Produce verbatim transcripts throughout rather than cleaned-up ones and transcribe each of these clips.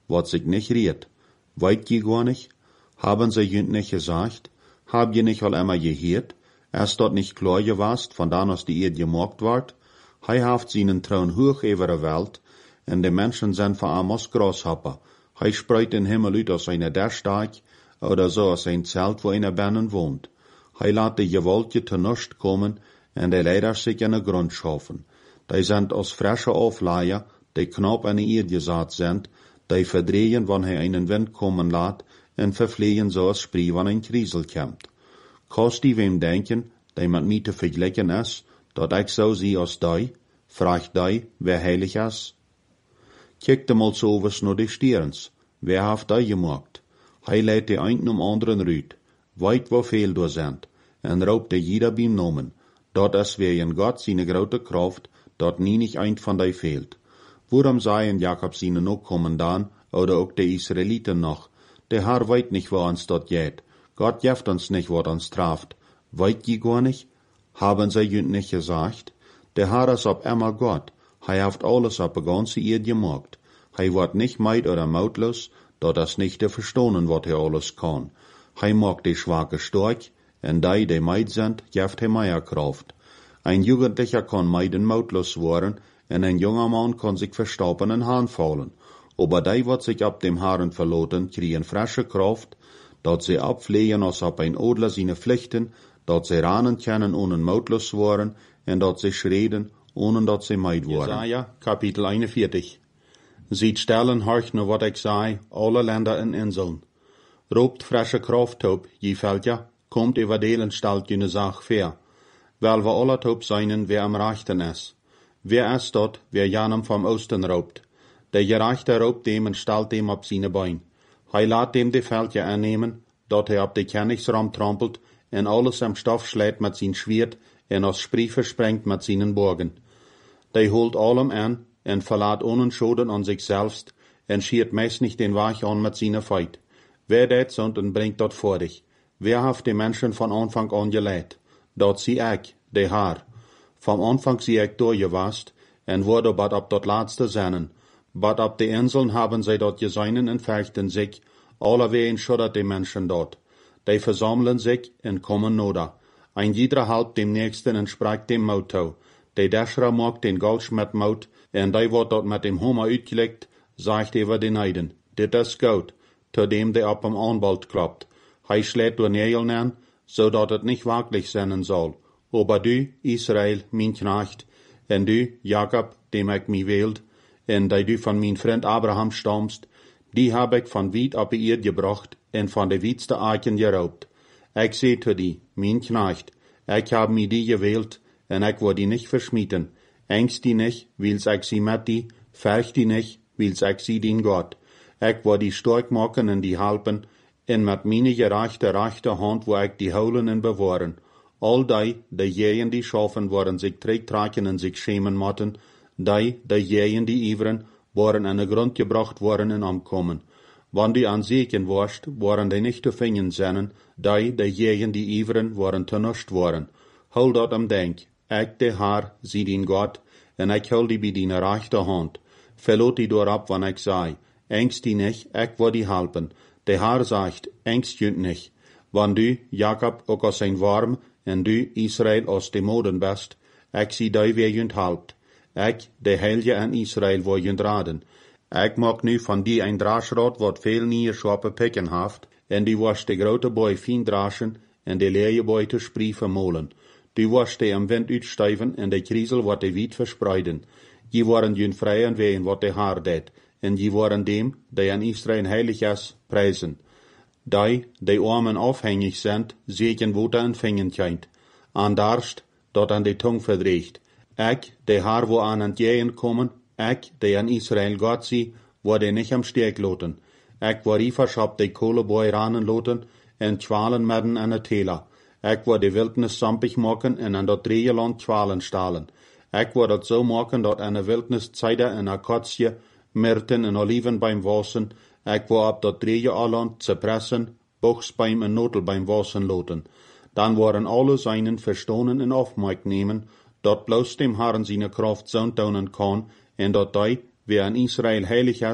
wat sich nicht rührt. Weit je gar nicht? Haben sie jünd nicht gesagt? Hab je nicht all immer gehört? Erst dort nicht klar gewast, von da aus die Erde gemacht ward? Hei haft seinen Thron hoch über der Welt, en de Menschen sind von Amos Grashopper. Hei spreit den Himmel ut aus einer Dersteig, oder so aus ein Zelt, wo einer Binnen wohnt. Hei laat de Gewaltje te nust kommen, en de Leider sich in de Grund schaffen. Die sind aus frische Aufleier, die knapp an die Erde gesaat sind, die verdrehen, wann hij einen Wind kommen laat, en verflehen so als Spree, wann ein Kriesel kommt. Kost die wem denken, die mit mir te vergleichen is, dat ik so sie als die, fragt die, wer heilig is? Kijk de mal so was nur die Stierens, wer haft die gemacht? Hij leidt de einen um anderen rüt, weit wo viel do sind, en raubt de jeder beim Nomen, dat is wer in Gott seine grote Kraft, dat nie nicht ein von die fehlt. Warum seien Jakob seine noch kommen dann, oder auch die Israeliten noch? Der Herr weit nicht, wo uns dort geht. Gott jeft uns nicht, wat uns traft. Weit je gar nicht? Haben sie jünd nicht gesagt? Der Herr ist ab immer Gott. Hij haft alles ab der ganze Erde gemacht. Hij wird nicht meid oder mautlos, dat das nicht te verstonen, wat er alles kann. Hij mag die Schwache stark, en die, die meid sind, jeft hij mehr Kraft. Ein Jugendlicher kann meiden mautlos worden, en ein junger Mann kann sich verstauben en Hahn fallen. Aber die, wat sich ab dem Haaren verloten, kriegen frische Kraft, dat sie abflehen als ab ein Adler seine Pflichten, dat sie ranen können, ohne mautlos worden, en dat sie schreden, ohne dat sie meid worden. Jesaja, Kapitel einundvierzig. Sieht stellen, horch nur wat ik sei, alle Länder en Inseln. Roept frische Kraft op, je Völker, kommt über delen stalt jene Sach fair. Weil wir alle top seinen, wer am Rechten is. Wer is dort, wer janem vom Osten raubt? Der Gerechte raubt dem und stalt dem ab seine Bein. Hij laat dem die Völker annehmen, dat hij op de Königsraum trampelt, en alles am Stoff schlägt mit sein Schwert, en aus Spree versprengt mit seinen Borgen. Der holt allem an, en verlaat ohne Schoden an sich selbst, en schiert meist nicht den Weg an mit seiner Feit. Wer det sunt und bringt dort vor dich? Wer haft die Menschen von Anfang an geleit? Dat sie ik, de Haar. Vom Anfang sie ik durchgewast, en wurde bad ab dort laatste sennen. Bad ab de Inseln haben sie dort geseinen en fechten sich, allerwegen schuddert die Menschen dort. Die versammeln sich en kommen noda. Ein jeder halb dem Nächsten en spricht dem Motto. De Deschra mag den Goldschmied Maut, en die wordt dort mit dem Hummer uitgelegt, sagt über den Eiden. Dit is gut, zu dem der ab am Anwalt klappt. Hij schlägt door Nägel an, so dat het nicht wirklich sein soll. Aber du, Israel, mein Knecht, en du, Jakob, dem ich mich wählt, en die du von mein Freund Abraham stammst, die hab ich von weit ab die Erde gebracht, en von de wietste Eichen geraubt. Ich seh zu die, mein Knecht, ich hab mi die gewählt, en ich wo die nicht verschmieden. Ängst die nicht, wils ich sie mit die, fürcht die nicht, wils ich sie den Gott. Ich wo die stark machen en die halpen, en mit meine gerechte rechte Hand wo ich die holen en bewahren. All die, die jähen die schaffen, waren sich trägtragen en sich schämen motten, die, die jähen die iveren, waren an den Grund gebracht worden en ankommen. Wann die an Segen warst, waren die nicht zu finden seinen, die, die jähen die iveren, waren zu nust worden. Hol dat am denk, ich de Haar, sie den Gott, en ich hol die bei deiner rechte Hand. Verlot die door ab, wann ich sei, ängst die nicht, ich wo die halpen. De Haar sagt, ängst jünd nicht. Wann du, Jakob, ook aus ein Warm, en du, Israel, aus dem Moden bist, ich sie die wer jünd halpt. Ich, de Heilige an Israel, wo jünd raden. Ich mag nu von die ein Draschrad, wat veel nie schwappe Picken haft, en die was de grote boy fien draschen, en de leie boy te Spree vermolen. Die was de am Wind uitstuiven, en de kriesel wat de wiet verspreiden. Die waren jünd vrijen ween wat de Haar deed, en die waren dem, die an Israel heilig is, prijzen. Die, die armen afhängig sind, zegen wo de empfingen kent. An darst, dat an de tong verdreigt. Ik, die Haar wo an het jähen kommen, ik, die an Israel Gott zie, worde nicht am Steg loten. Ik war verschabt die Kohleboy ranen loten, en twalen medden an de Täler. Ik word de wildnis sampig maken en aan dat drieëland twalen stalen. Ik word dat zo maken dat aan de wildnis zijde en akatie, myrten en oliven beim wassen, ik word op dat drieëland zepressen, bochsbeim en notelbeim wassen loten. Dan worden alle seinen verstonen en afmaak nemen, dat bloos dem Herren seine Kraft zo'n tonen kan, en dat hij, wie an Israel heilig is,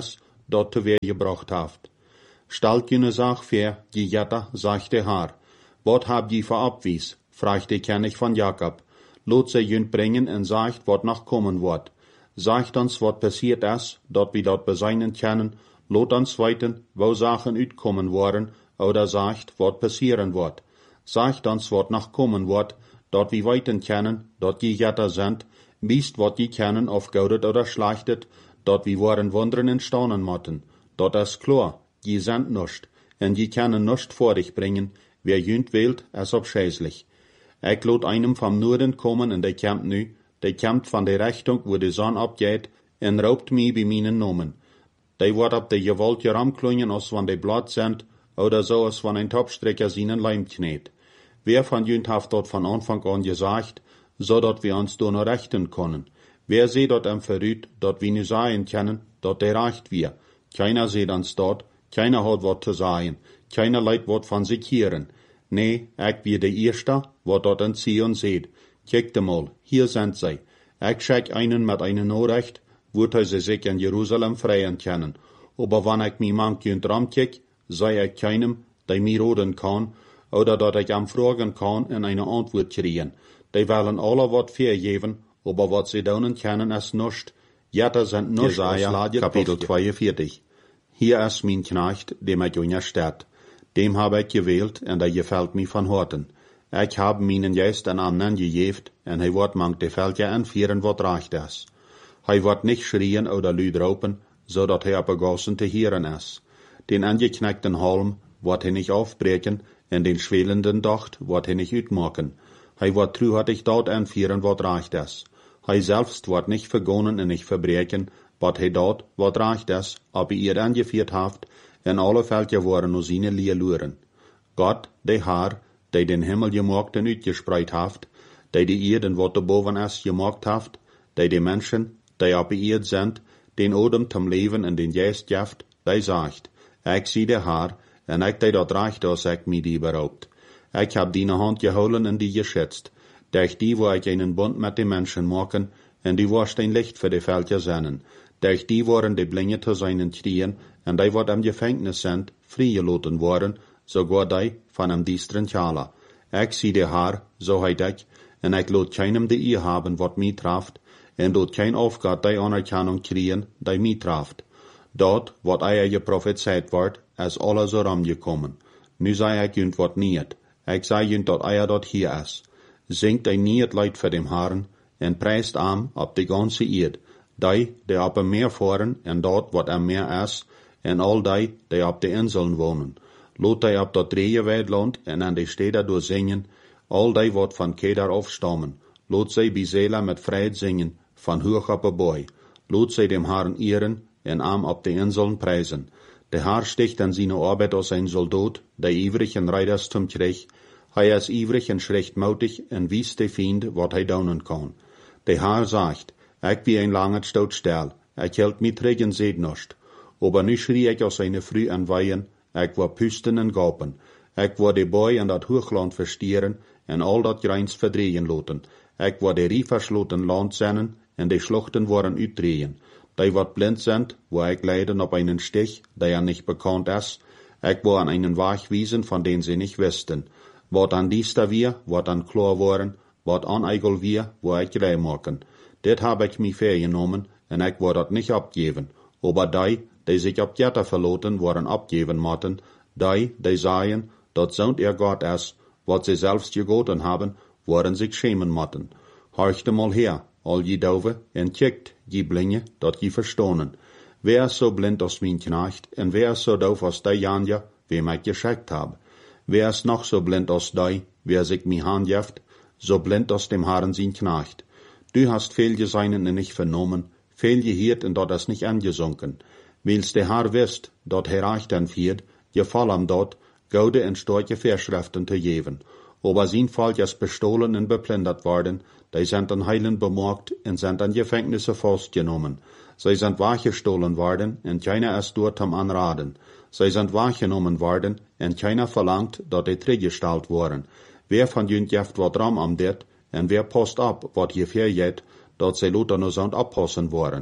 dort te weer gebracht haft. Stalt jene Sach ver, die Jetta, sagte Haar. Wat hab je für Abwies? fragte König von Jakob. Lot se jünt bringen en sagt, wat noch kommen wird. Sagt uns, wat passiert is, dort wir dort beseinen können. Lot uns weiten, wo Sachen uitkommen worden, oder sagt, wat passieren wird. Sagt uns, wat noch kommen wird, dort wir weiten können, dort die Jetta sind, biest wat die kennen, auf goudet oder schlachtet, dort wir waren wundern en staunen motten. Dort is klar, die sind nuscht, en die können nuscht vor dich bringen, wer jünt wählt, is abscheißlich. Ich lot einem vom Norden kommen en der kämmt nu, der kämmt von der Richtung, wo die Sonne abgeht, en raubt mi bei meinen Nomen. Die wird ab der Gewalt geramklungen, als wann die Blatt sind, oder so, als wann ein Topstrecker seinen Leim knet. Wer von jünt haft dort von Anfang an gesagt, so dort wir uns da noch rechten können. Wer seht dort am Verrüt, dort wir nu sagen können, dort der reicht wir. Keiner seht uns dort, keiner hat wat zu sagen, keiner leit wat von sich hören. Nee, ich wie der Erste, wat dort an Zion seht. Kijkt mal, hier sind sie. Ich schick einen mit einer Nachricht, wo sie sich in Jerusalem freien können. Aber wenn ich mi manchen dran kick, sei ich keinem, der mir roden kann, oder dat ich am fragen kann in eine Antwort kriegen. Die wollen alle wat vergeben, aber wat sie daunen können ist nischt. Jette sind nischt. Jesaja, Kapitel zweiundvierzig. Hier ist mein Knecht, dem ich untersteht. Dem habe ich gewählt, und der gefällt mir von Horten. Ich habe meinen Geist an anderen gegeben, und er wird manch die Völker anführen, wat recht ist. Er wird nicht schrien oder lüd raupen, so dat er begossen zu hören ist. Den angeknackten Halm wird er nicht aufbrechen, und den schwelenden Docht wird er nicht utmachen. Er wird treuhartig dort anführen, wat recht ist. Er selbst wird nicht vergonnen und nicht verbrechen, wat er dort, wat recht ist, aber ihr angeführt haft, en alle Völker waren nur seine Lehrluren. Gott, der Herr, der den Himmel gemacht und uitgespreit haft, der die Erden, wat da boven ist, gemacht haft, der die Menschen, die auf der Erde sind, den Odem zum Leben und den Geist jaft, der sagt, ich sie der Herr, en ich der dort recht, als ich mir die beraubt. Ich hab deine Hand geholen und die geschützt, durch die, wo ich einen Bund mit den Menschen machen, und die warst ein Licht für die Völker seinen. Durch die waren die Blinde zu seinen Trien, und die, wat am Gefängnis sind, freigelassen worden, sogar die von einem düsteren Thaler. Ich sie der Herr, so heit ich, und ich lot keinem die ihr haben, wat mi traft, und lot kein Aufgabe die Anerkennung kriegen, die mi traft. Dort, wat eier je prophezeit wordt, is alle so ramgekommen. Nu sei ich jünt wat niet. Ich sei jünt dat eier dort hier is. Singt ein niet Leid für dem Herrn, en preist am ab die ganze Erd. Die, die op dem Meer fahren, en dort, wat am Meer is, en all die, die op de Inseln wohnen. Lot die op dat dreie Weidland, en an die Städte durchsingen, all die, wat von Kedar aufstammen. Lot sie bei Sela mit Freude singen, von hoch op a Boy. Lot sie dem Herrn ehren, en am op de Inseln preisen. Der Herr sticht an seine Arbeit als ein Soldat, der ivrig en Reiters zum Krieg. Hij is ivrig en schrechtmautig en wies de Fiend, wat hij daunen kann. Der Herr sagt, ich bin ein langer Stautstel, ich hält mich trägen seht nicht. Aber nu schrie ich aus einer Früh an Weihen, ich war Püsten en Gapen. Ich war de Boy an dat Hochland verstieren, en all dat Greins verdrehen loten. Ich war de Rieferschloten Land sennen, en de Schluchten waren uitdrehen. Die wat blind sind, wo ich leiden op einen Stich, der ja nicht bekannt ist. Ich war an einen Weg wiesen, von den sie nicht wussten. Wat an dies da wir, wat an klar waren, wat an eigel wir, wo ich grei machen. Det hab ich mich vergenommen, en ich war dat nicht abgeben. Aber die, die sich ab Jetta verloten, waren abgeben motten. Die, die sagen, dat zo'n ihr Gott ist, wat sie selbst gegoten haben, waren sich schämen motten. Horchte mal her, all je Dove, en kijkt, je Blinde, dat je verstonen. Wer ist so blind als mein Knecht, en wer ist so doof als die Janja, wem ich geschickt hab? Wer ist noch so blind als die, wer sich mi Hand jeft, so blind als dem Herrn sein Knecht? Du hast viel geseinen und nicht vernommen, viel gehört und dort ist nicht angesunken. Weil's der Herr wisst, dort herreicht an viert, gefall am dort, gaude und starke Verschriften zu geben. Aber sein Volk ist bestohlen und beplündert worden, die sind an Heilen bemerkt und sind an Gefängnisse festgenommen. Sie sind wachgestohlen worden und keiner ist dort am Anraden. Sie sind wahrgenommen worden und keiner verlangt, dass die zurückgestellt worden. Wer von jünt jeft wat ram am det, und wer passt ab, wat hier vergeht, dat sie Luther nur sind abpassen worden.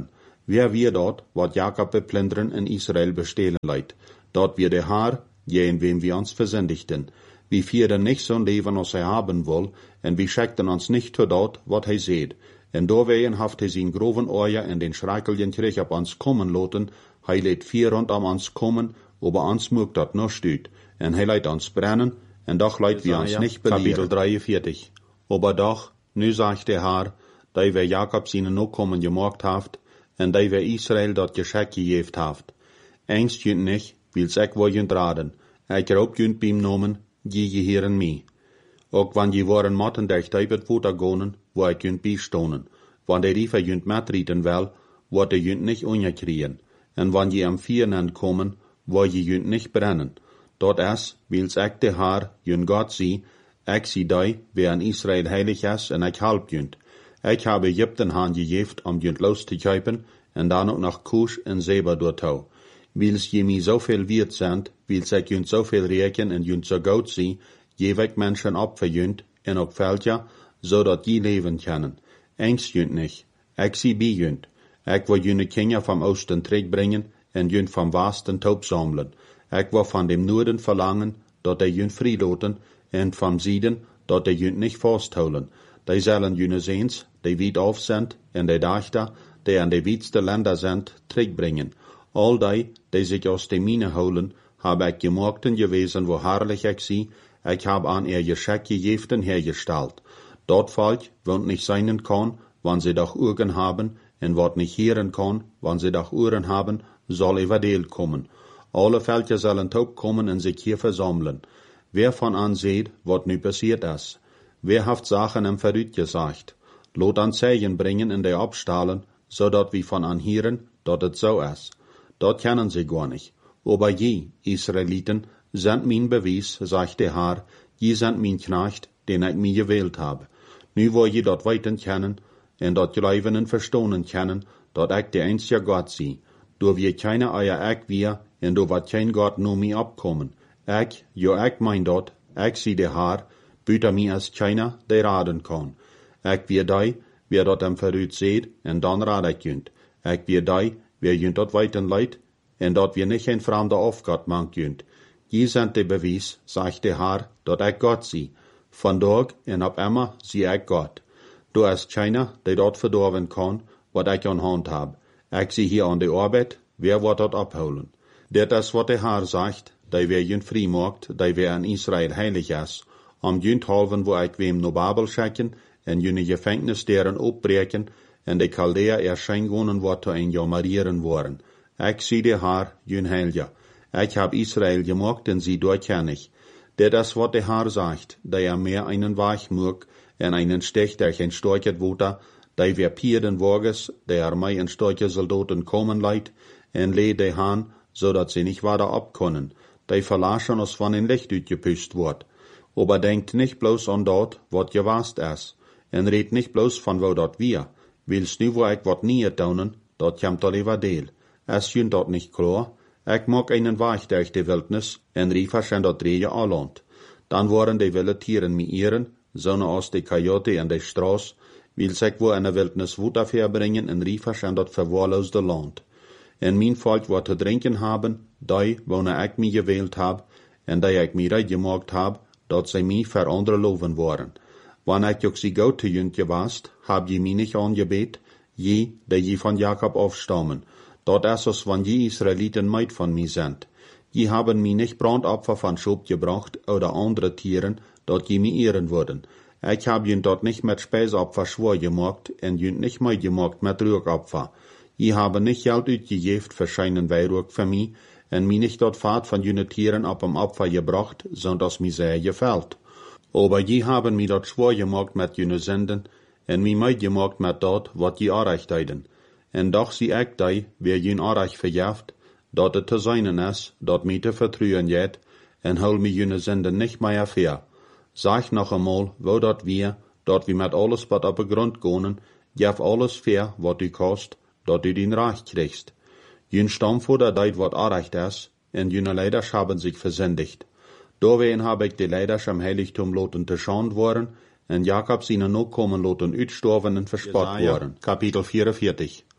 Wer wir dort, wat Jakob beplündern in Israel bestehlen leid. Dort wir der Haar, je in wem wir uns versündigten. Wie vieren nicht so'n Leben, als er haben will, en wie scheckten uns nicht zu dort, wat hij seht. En doorwegen haft hij zijn groven oor en den schreikeljen terug op ons kommen loten, hij lädt vier rund om ons kommen, aber ons moekt dat noch stüt. En hij lädt ons brennen, en doch lädt wir ons nicht belieren. Kapitel dreiundvierzig. Aber doch, nu sagt der Haar, die wer Jakob seine Nachkommen gemocht haft, en die wer Israel dat Geschenk gegeft haft. Engst jünt nicht, wils ek wo jünt raden, ek roop jünt beim nomen, je je heren mij. Ook wann je waren matten der stuipet voeta gonen, wo ek jünt bijstonen. Wann der riefer jünt matrieten wel, wordt de jünt nicht ungekrien. En wann je am viernen kommen, wo je jünt nicht brennen. Dort es, wils ek de Haar, jünt Gott sie, ek sie die, wer an Israel heilig is, en ek halb jünt. Ik habe Egypten haan gegeft, om jünt los te kuipen, en dan ook nog Kusch en Seba doortouw. Wils je mi zoveel wiert zend, wils ik jünt zoveel reken en jünt zo goud zie, geef ik mensen op voor jünt, en ook veldja, zodat je leven kunnen. Engst jünt nicht. Ik zie bij jünt. Ik wil jüne Kinder vom Osten terugbrengen, en jünt vom Westen taub sammeln. Ik wil van dem Noorden verlangen, dat de jünt vrijloten, en vom Süden, dat de jünt nicht vasthouden. Die zullen jüne Seens, die weit auf sind, en die Dachter, die an die weitste Länder sind, terugbrengen. All die, die sich aus de Mine holen, habe ich gemochten gewesen, wo herrlich ich sie, ich habe an ihr Geschenk gegeben hergestellt. Dort Volk, wohnt nicht sein kann, wann sie doch Augen haben, en wat nicht hören kann, wann sie doch Ohren haben, soll überdeelt kommen. Alle Völker sollen taub kommen en sich hier versammeln. Wer von an seht, wat nu passiert ist? Wer haft Sachen im Verrüt gesagt? Lot an Zeichen bringen in der Abstahlen, so dat wie von an hören, dat het so ist. Dort kennen sie gar nicht. Aber je, Israeliten, sind mein Beweis, sagt der Herr, je sind mein Knecht, den ich mir gewählt habe. Nu wo je dort weiten kennen, en dort glauben en verstonen kennen, dat ich der einzige Gott sie. Do wir keine eier ich wir, en do wat kein Gott nur mir abkommen. Ich, jo ich mein dort, ich sie der Herr, büter mir als keiner, der raden kann. Ich wir die, wer dort am Verrüt seht, en dann rad ich jünt. Ich wir die, wer jünt dort weiten leid, en dat wir nicht ein fremder Aufgott mank jünt. Je sind de Beweis, sagt der Herr, dat ich Gott sie. Von dort en ab immer sie ich Gott. Du ist keiner, der dort verdorben kann, wat ich an Hand hab. Ich sie hier an der Arbeit, wer wird dort abholen? Det ist, wat der Herr sagt, die wer jünt frei macht, die wer an Israel heilig ist, am jünt halven, wo ich wem no Babel schicken, en jüne Gefängnis deren opbreken, en de Chaldea erscheinen wat zu ein Jamarieren worden. Ich sie der Herr, jün Helja. Ich hab Israel gemacht, en sie durchkenn ich. Der das, wat der Herr sagt, der er mehr einen Weich mög, en einen Stech, der ein Storchet wuter, der wer Pierden Woges, der Armee en Storche Soldaten kommen leid, en leh de Han, so dat sie nicht weiter abkonnen, der verlaschen uns von den Licht utgepüst wird. Aber denkt nicht bloß an dort, wat gewast is, en red nicht bloß von wo dort wir, willst nu wo ich wat nie taunen, dort jamt all everdeel. Es jünt dort nicht klar, ich mag einen Weich durch die Wildnis, en riefers en dort drehe alland. Dann waren die wilde Tieren mi ihren, sonne aus de Coyote en de Straß, wils ich wo in der Wildnis Wutter verbringen, en riefers en dort verwahrloosde Land. En mein Volk wat te drinken haben, die, wo ich mi gewählt hab, en die ich mi reid gemacht hab, dat sie mi für andere loven waren. Wann ich auch sie gout jünt gewast, hab je mi nicht angebet, je, der je von Jakob aufstammen. Dort ist es, wann je Israeliten meid von mi sind. Je haben mi nicht Brandopfer von Schub gebracht oder andere Tieren, dort je mi ehren würden. Ich hab jünt dort nicht mit Speisopfer schwor gemacht, en jünt nicht meid gemacht mit Rühropfer. Je haben nicht Geld utgegeft für scheinen Weihrug für mi, en mi nicht dort Fahrt von jüne Tieren ab am Opfer gebracht, sondern das mi sehr gefällt. Aber je haben mi dort schwor gemacht mit jüne Sünden, en mi meid gemacht mit dort, wat je Arecht heiden. En doch sie ich die, wer jün Arecht verjaft, dat het te seinen is, dat mi te vertrüen jet, en hol mi jüne Sünden nicht mehr fair. Sag noch einmal, wo dat wir, dat wir mit alles wat op de Grund gonen, jef alles fair, wat du kost, dat du din Reich kriegst. Jün Stammvater deit wat Arecht is, en jüne Leiders haben sich versündigt. Doorween habe ich die Leiders am Heiligtum loten te schand worden, en Jakob seine Nachkommen loten uitstorven en verspott worden. Kapitel vierundvierzig.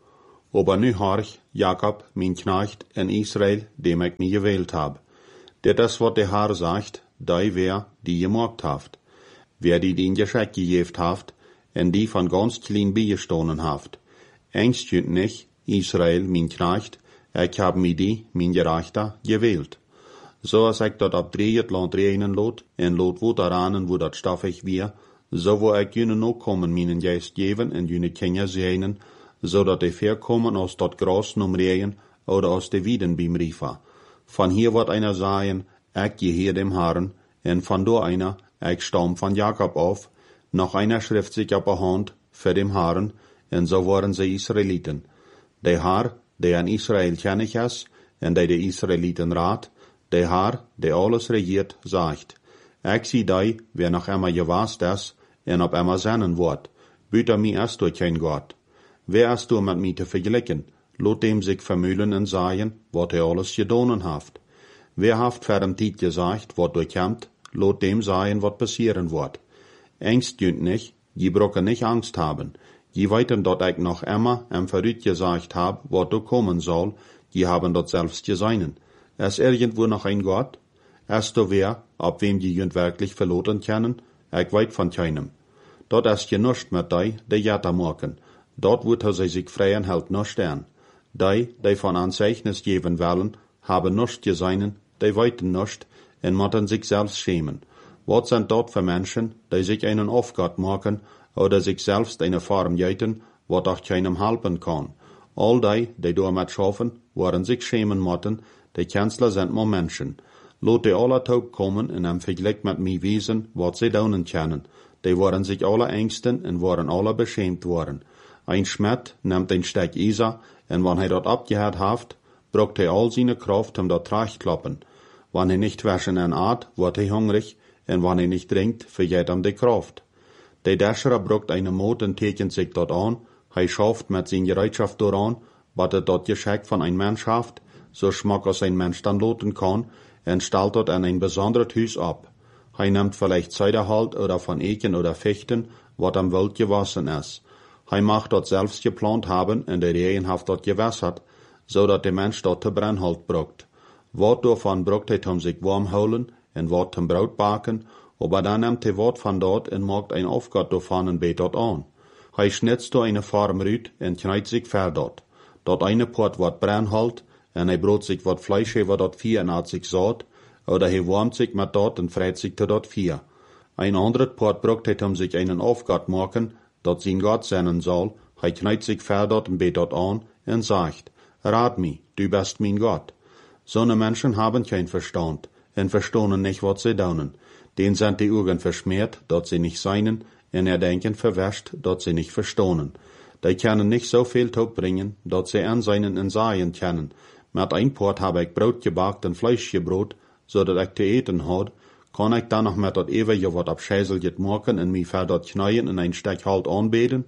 Aber nu horch, Jakob, mijn knecht, en Israel, dem ik me gewählt hab. Dit is wat de Herr sagt, die wer die gemacht haft. Wer die den Geschenk gegeben haft, en die van ganz klein beigestonen haft. Engst jünt nicht, Israel, mijn knecht, ik hab mi die, mijn gerechter, gewählt. So als ik dat op drieët land reinen lot, en lot wo daran, wo dat staffig wir, so wo ik jüne no kommen, minen geest geven en jüne Kinder seinen, so dat de verkommen aus dat Gras num Rehen oder aus de Wieden beim Rifa. Van hier wird einer sagen, ik geheer dem Herrn, en van do einer, ik stamm van Jakob auf, noch einer schrift sich op a Hand für dem Herrn, en so waren sie Israeliten. De Herr, der an Israel kennig is, en der de Israeliten raad, de Herr, der alles regiert, sagt, ik zie die, wer noch einmal gewast is, en op einmal seinen Wort, büter mi erst durch kein Gott. Wer ist du mit mir te vergleichen? Lot dem sich vermühlen en sagen, wat er alles gedonen haft. Wer haft für dem Tiet gesagt, wat durchkämmt, lot dem sagen, wat passieren wird. Ängst jünt nicht, je brocke nicht Angst haben. Je weiten dort ich noch immer em verrüt gesagt hab, wat du kommen soll, je haben dort selbst geseinen. Es irgendwo noch ein Gott? Erst du wer, ab wem die jünt wirklich verloren kennen? Ich weit von keinem. Dort ist je nuscht mit dei, de jata morgen. Dort wird er sich freien halt nuscht an. Die, die von Anzeichnis geben wollen, haben nuscht geseinen, die weiten nuscht, en motten sich selbst schämen. Wat sind dort für Menschen, die sich einen Aufgott machen, oder sich selbst eine Form jeiten, wat auch keinem helfen kann. All die, die damit schaffen, waren sich schämen motten, die Kanzler sind nur Menschen. Lot die alle taub kommen in einem Vergleich mit mir wiesen, wat sie daunen können. Die waren sich alle ängsten und waren alle beschämt worden. Ein Schmied nimmt ein Stück Isa, en wann hij dat abgehört haft, braucht hij all seine Kraft um dat trachtklappen. Wann hij nicht waschen en aat, wordt hij hungrig, en wann hij nicht trinkt, vergeht ihm die Kraft. Der Däscherer braucht eine Mut und tekent sich dort an, hij schafft mit sein Gereitschaft doran, wat er dort Geschenk von ein Mensch haft, so schmack als ein Mensch dann loten kann, en stellt dort an ein besonderes Hüs ab. Hij nimmt vielleicht Zeiderhalt oder von Eken oder Fechten, wat am Welt gewassen ist. Hij mag dort selbst geplant haben en der Regen haft dort gewässert, so dat der Mensch dort te Brennholz braucht. Wat davon braucht hij um sich warm holen en wat zum Brot baken, aber dann nimmt hij wat van dort en maakt ein Aufgott davon en bet dort an. Hij schnitzt do eine Form rüt en kneit sich ver dort. Dort eine Port wat Brennholz en hij brot sich wat Fleisch hever dort vier en hat sich saat, oder hij warmt sich mit dort en freit sich te dort vier. Ein anderes Port braucht hij um sich einen Aufgott machen, dat sein Gott sein soll, hij kneit sich ver dort en bet dort an en sagt, rat mi, du bist mein Gott. Sonne Menschen haben kein Verstand en verstonen nicht, wat sie daunen. Den sind die Augen verschmiert, dat sie nicht seinen, en er denken verwäscht, dat sie nicht verstonen. Die können nicht so viel Taub bringen, dat sie an seinen en Saien kennen. Mit ein Port habe ich Brot gebackt en Fleisch gebrot, so dat ich te eten had, kann ich dann noch mit dat ewige wat abscheiselget machen en mi ver dat kneien en ein Stück halt anbeten?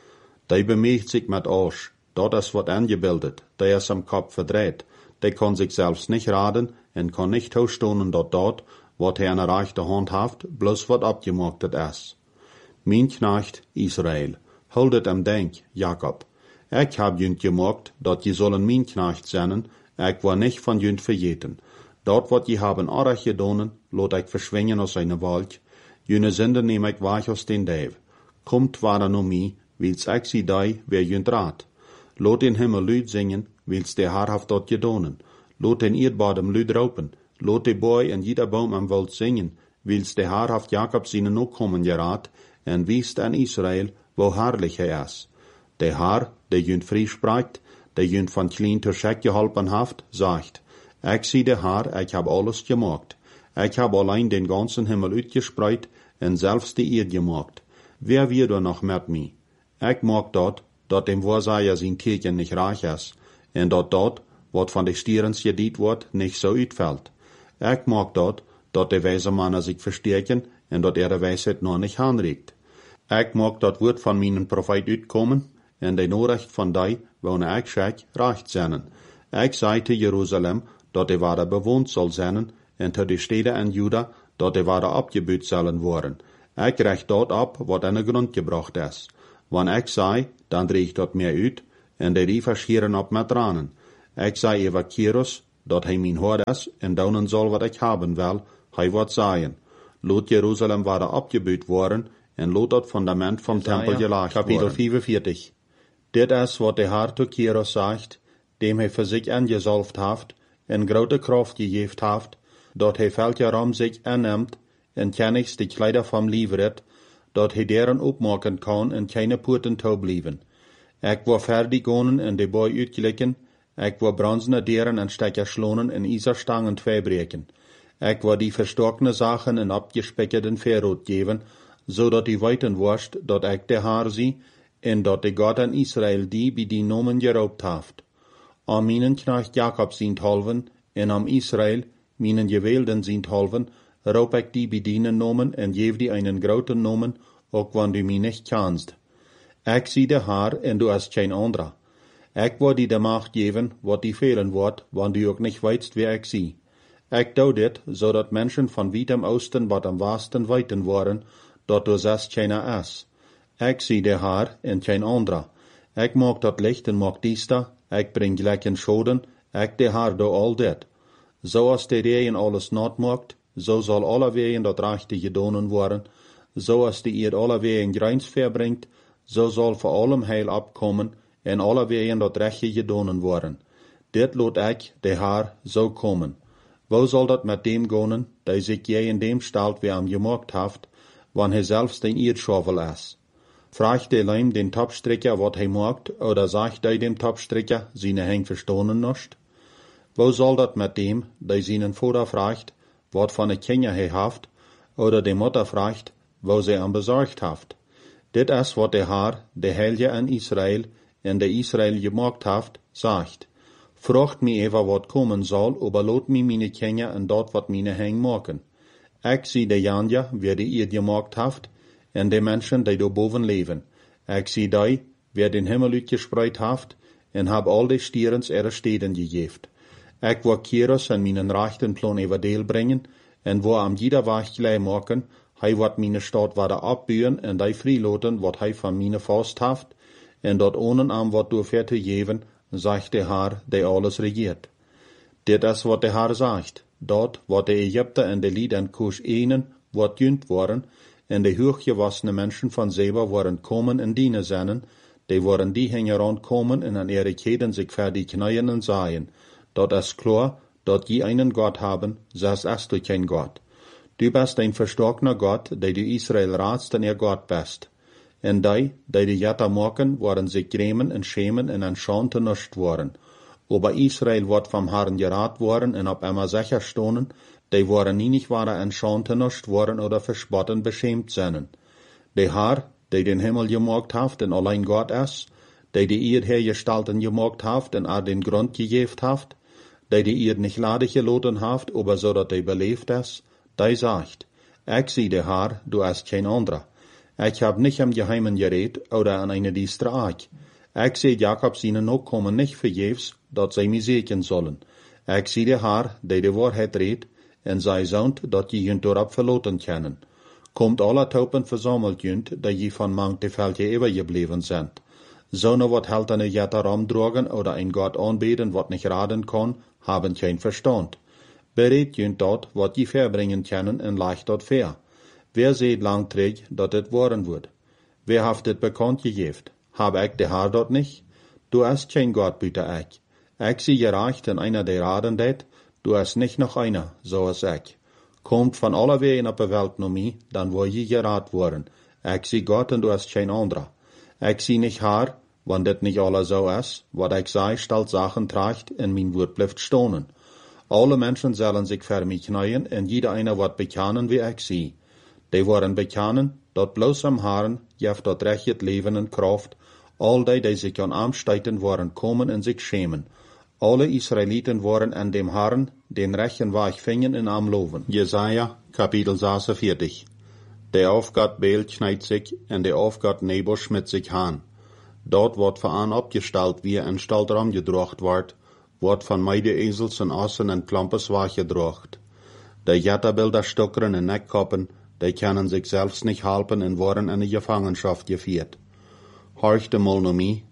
Die bemächt sich mit Arsch, dat is wat angebildet, der is am Kopf verdreht, der kann sich selbst nicht raden en kann nicht ausstonen dat dort, wat er eine rechte Hand haft, bloß wat abgemachtet is. Mein Knecht Israel, holdet am Denk, Jakob. Ich hab jünt gemacht, dat je sollen mein Knecht sein, ich war nicht von jünt verjeten. Dort wat je haben arach gedonen, lot ich verschwingen aus eine Wald, jüne Sünde nehm ich weich aus den Däv. Kommt war no mi, wils ich sie dei, wer jünt rat. Lot den Himmel Lüd singen, wils der Herr haft dort gedonen. Lot den Erdbadem Lüd raupen, lot de Boy en jeder Baum am Wald singen, wils der Herr haft Jakob seinen no kommen gerat, en wiest an Israel, wo herrlich er is. Der Herr, der jünt frie spricht, der jünt von klein zur Scheck geholpen haft, sagt, ich sieh der Herr, ich hab alles gemacht. Ich hab allein den ganzen Himmel uitgespreit en selbst die Erde gemacht. Wer wird da noch mit mi? Ich mag dort, dort dem Wahrsager sein Kirchen nicht reich is, en dort dort, wat von de Stierens gedient wird, nicht so uitfällt. Ich mag dort, dort de weise Männer sich verstärken en dort ihre Weisheit noch nicht anregt. Ich mag dort wird von meinen Prophet uitkommen en de Nachricht von dei, wo ich schreck, recht sein. Ich sei te Jerusalem, dort de ware bewohnt soll sein, en te de Städte in Juda, dort de ware abgebüht sollen worden. Ich recht dort ab, wat an den Grund gebracht is. Wann ich sei, dann dreh ich dort mehr uit, en de die verschieren op met tranen. Ik zei over Kyrus, dat hij mijn hoort is, en doen zal wat ik hebben wil, hij wordt zeggen. Laat Jeruzalem worden opgebuut worden, en laat het fundament vom tempel gelaagd worden. Kapitel vierenveertig. Dit is wat de Heer tot Kyrus zegt, dem hij voor zich aangezalfd heeft, en grote kracht gegeven heeft, dat hij velke om zich aanneemt, en kennigs de kleider vom lieveret, dat hij deren opmaken kan en keine poorten toe blijven. Ik wil fertig gaan en de boy uitklikken, ik wil bronzene deren en stekker slonen en iserstangen tweebreken. Ik wil die verstokene zaken en opgespekkerden verrood geven, zodat die weten worst, dat ik de Haar zie, en dat de God in Israël die bij die nomen geroopt heeft. Am minen knecht Jacob zijn halven, en am Israël, minen gewählden zijn halven, roep ik die bij die nomen en geef die einen groten nomen, ook wanneer du mij niet kennst. Ik zie de Haar en du hast geen andere. Ik wil die de macht geven, wat die fehlen wordt, wanneer du ook niet weißt, wie ik zie. Ik doe dit, zodat mensen van weit am Oosten wat am Westen weten worden, dat du zes keiner is. Ik zie de Haar en geen andere. Ik maak dat licht en maak diesta, ik breng gelijk en schoden, ik de Haar doe al dit. Zoals de regen alles nat maakt, zo zal alle wegen dat rechte gedonen worden, zoals die eer alle wegen grijns verbrengt, zo zal voor allem heil opkomen, en alle wegen dat rechte gedonen worden. Dit laat ik, de Haar, zo komen. Wo zal dat met dem gaan, die zich jij in dem stelt wie hem gemaakt heeft, wanneer hij zelfs den Erdschauvel is? Vraagt de Leim den Topstricker wat hij maakt, oder zegt hij dem Topstricker, seine heng verstonen nicht? Wo zal dat met dem, die seinen Vater vraagt, wat van de Kinder hij heeft, oder de Mutter vraagt, wo sie am bezorgd heeft? Dit is wat de Haar, de Heilige in Israël, en de Israël gemaakt heeft, zegt. Vraagt mij even wat komen zal, aber laat mij mijn Kinder en dat wat mijn heng maken. Ik zie de Janja, wie de eerd gemaakt heeft, en de mensen die daarboven leven. Ik zie die, wie den Himmel uitgespreid heeft, en heb al de stierens ihre steden gegeven. Ik wil Kyrus en mijn rechten plan even deel brengen, en wil am jeder weg glij maken, hij wordt mijn stad worden opbuien en die vrijlaten wat hij van mijn vast heeft, en dat ohne am wat door ver te geven, zegt de Heer, die alles regiert. Dit is wat de Heer zegt, dat wat de Egypten en de Lied en Kush enen, wat junt worden, en de hooggewassene mensen van Seba worden komen en dienen zijn, die worden die hingen komen en aan ihre Keden zich verdig knien en sagen, dat is klar, dat je einen Gott haben, zelfs ist du kein Gott. Du bist ein verstockner Gott, die du Israel ratst en ihr Gott bist. En die, die die Jetta maken, worden sich grämen en schämen en an Schande nicht worden. Aber Israel wird vom Herrn gerat worden en op immer sicher stonen, die worden nie nicht waren an Schande nicht worden oder verspotten beschämt sein. Der Herr, die den Himmel gemacht hat en allein Gott ist, die die Erd hergestalten gemacht hat en er den Grund gegeben hat, die die Erd nicht ladig geladen hat, aber so dat die beleeft ist, die sagt, ich zie de Herr, du hast kein anderer. Ich hab nicht im Geheimen geredet oder an eine diestre Eich. Ich seh Jakob seine Nachkommen nicht vergebens, dat sie mich segnen sollen. Ich seh de Herr, die die Wahrheit redt, en zij zond dat je junt daarop verloten kennen. Komt alle taupen verzameld junt, dat je van mang te velje overgebleven zijn. Zonen wat heltene jetter omdrogen oder een God aanbeden wat niet raden kan, haben geen verstand. Bereid junt dat wat je verbringen kennen en leicht dat ver. Wer seht lang trägt, dat het worden wordt? Wer haft het bekannt gegeven? Hab ik de Haar dat niet? Du hast geen God buiten ik. Ik zie gereicht in einer der raden dat, du hast nicht noch einer, so als ich. Kommt von aller Wegen op de Welt nur mij, dann wo je geraad worden. Ich zie Gott und du hast kein anderer. Ich zie nicht Haar, wann dit nicht alle so is, wat ich sei, stalt Sachen tragt, en mein Wort bleibt stonen. Alle Menschen sollen sich für mich knien, en jeder einer wird bekennen, wie ich sie. Die worden bekennen, dat bloß am Herrn, jeft dat recht Leben en Kraft, all die, die sich an Arm steiten, worden kommen en sich schämen. Alle Israeliten waren an dem Herrn, den rechten Weg fingen in am loven. Jesaja, Kapitel zesenveertig. Der Aufgott Beel schneit sich, en der Aufgott Nebo schmidt sich haan. Dort wordt van opgesteld wie een staltram gedrocht wordt, wordt van mij de ezels en assen en klampes weggedrocht. De jetterbilder stokkeren en nekkoppen, die können sich selbst nicht halten en worden in de Gefangenschaft geviert. Horchte mal no mij,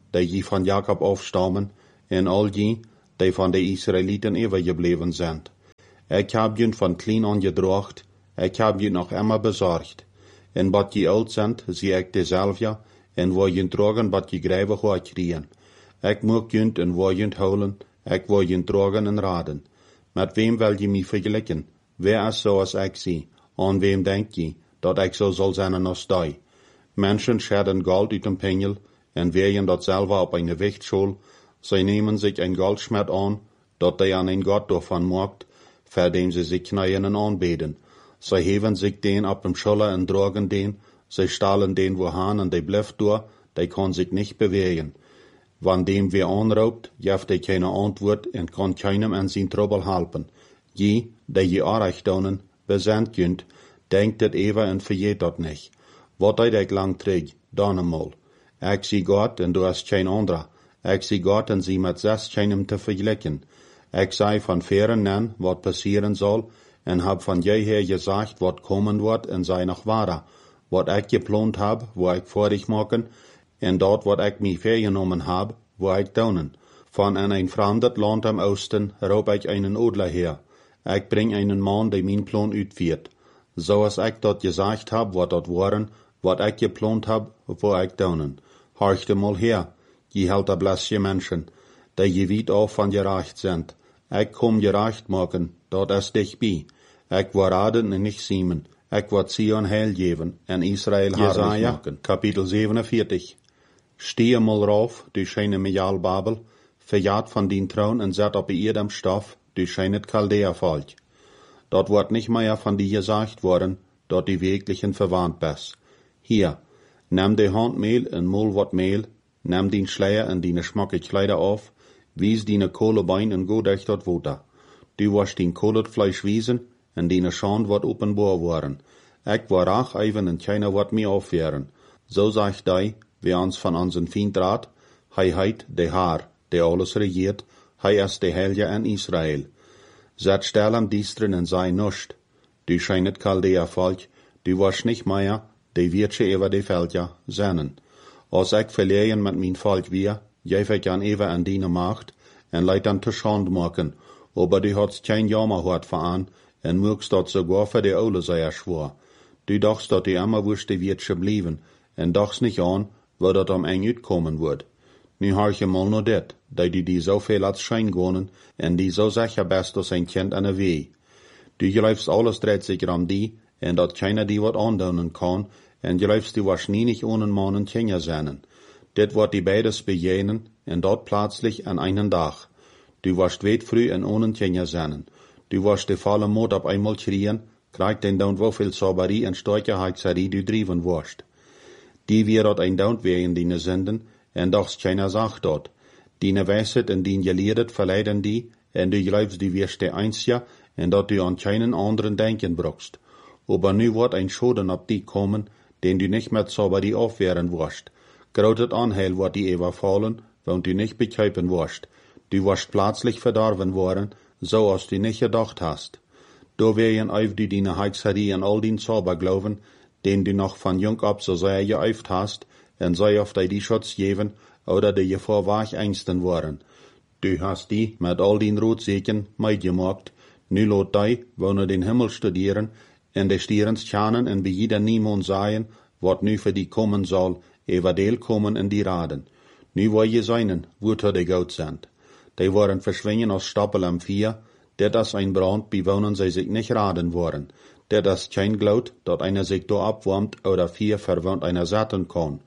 die je van Jacob afstammen, en al die, die van de Israëlieten overgebleven zijn. Ik heb je van klein aan gedracht, ik heb je nog immer bezorgd. En wat je oud zijn, zie ik dezelfde, en waar je dragen wat je grijven gaat kriegen. Ik moet je en waar je houden, ik wil je dragen en raden. Met wem wil je mij vergelijken? Wer is zoals ik zie? Aan wem denk je, dat ik zo zal zijn als die? Menschen scheiden goud uit een pengel, en wegen dat zelf op een Wichtschool. Zij nemen zich een goldschmet aan, dat hij aan een God daarvan maakt, voor dem ze zich knien en aanbeden. Zij heven zich den op dem Schulter en dragen den, zij stalen den wohan en die blijft door, die kan zich niet bewegen. Wann dem wer anraubt, jeft hij keine antwoord en kan keinem an zijn trouble helpen. Je, die je aanrecht donen, bezend kunt, denkt het even en vergeet dat niet. Wat hij ik lang terug, dan eenmaal. Ik zie God en du hast geen andere. Ik zie God en zie met zes keinem te vergelijken. Ik zei van veren nen wat passieren zal, en heb van jeher gezegd wat komen wordt en zij nog ware. Wat ik geplant heb, wo ik voordig maken, en dat wat ik mij vergenomen heb, wo ik donen. Van in een vreemd land am Oosten roep ik einen Adler her. Ik breng einen man die mijn plan uitviert. Zoals ik dat gezegd heb, wat dat waren, wat ik geplant heb, wo ik donen. Horchte mal her, je helter blesje mensen, die je weet af van gerecht zijn. Ik kom gerecht maken, dat is dichtbij. Ik wil raden en niet ziemen. Ik wil Zion heil geven en Israël herrlich maken. Kapitel zevenenveertig. Stehe mal rauf, du scheine Mijal Babel, verjaat van dien troon en zet op iedem stof, du scheinet Chaldea-volk. Dat wordt nicht mehr van die gesagt worden, dat die wirklichen verwandt bist. Hier, nimm de Hand Mehl en mol wat Mehl, nimm dien Schleier en dien schmacke Kleider auf, wies dien Kohlebein en go durch dat Water. Du wirst dien Kohletfleisch wiesen, en dien Schand wordt openbaar worden. Ik war rach even en keiner wordt meer aufwehren. So sagt die, wie ons van onzen Feind raad, hij heit de Haar, der alles regiert, hij is de Helge en Israël. Zet stil am Diestren en sei nuscht. Du scheinet Chaldea-volk, du warst nicht mehr, de wirtsche ever de Velja, zennen. Als ik verleien met mijn volk weer, geef ik aan even aan die macht, en leid dan te schand maken, aber du hast kein jammer hart veraan, en mögst dat sogar für de Ole sei schwor. Du dachtst dat du immer wurst de wirtsche blieben, en dachts nicht an, wo dat am eng uitkommen wordt. Nu hoor je mal no dit, dat du die so veel laat schijn gonen, en die so sicher best als een kind aan de wee. Du geloofst alles dreht sich om die, en dat keiner die wat aandoen kan, en geloofst du wahrscheinlich ohne Mann und Kinder zijn. Dit wordt die beides bejenen, en dat plötzlich an einen Tag. Du warst weit früh en ohne Kinder zijn. Du warst de volle Mut op einmal kriegen, krijgt den down woveel Sauberie en Steuerheizerei du driven warst. Die wir dat ein down wegen die zenden, en dachts keiner sagt dat. Die wijsheid en die geleerd verleiden die, en du geloofst die wirst de einzige, en dat du an keinen anderen denken brauchst. Aber nu wordt ein Schoden op die kommen, den du nicht met Sauberie aufwehren wirst. Grotet Anheil wordt die überfallen, want du nicht begreifen wirst. Du wirst plötzlich verdorben worden, so als du nicht gedacht hast. Da werden auf du deine Heizerei en all den Zauber glauben, den du noch von jung ab so sehr geüft hast, en sei auf die Schutz geben, oder die Gefahr wach ängsten worden. Du hast die mit all den Rotseken meidgemacht, nu lot die, wo den Himmel studieren, en de stierens schanen en bij jeder niemand sagen, wat nu für die kommen soll, ever deel kommen in die Raden. Nu wil je seinen, wo de goud sind. Die waren verschwingen als Stapel am Vier, der das ein Brand bewohnen sie sich nicht raden worden, der das kein glaut, dat einer sich do abwärmt oder vier verwohnt einer satten kann.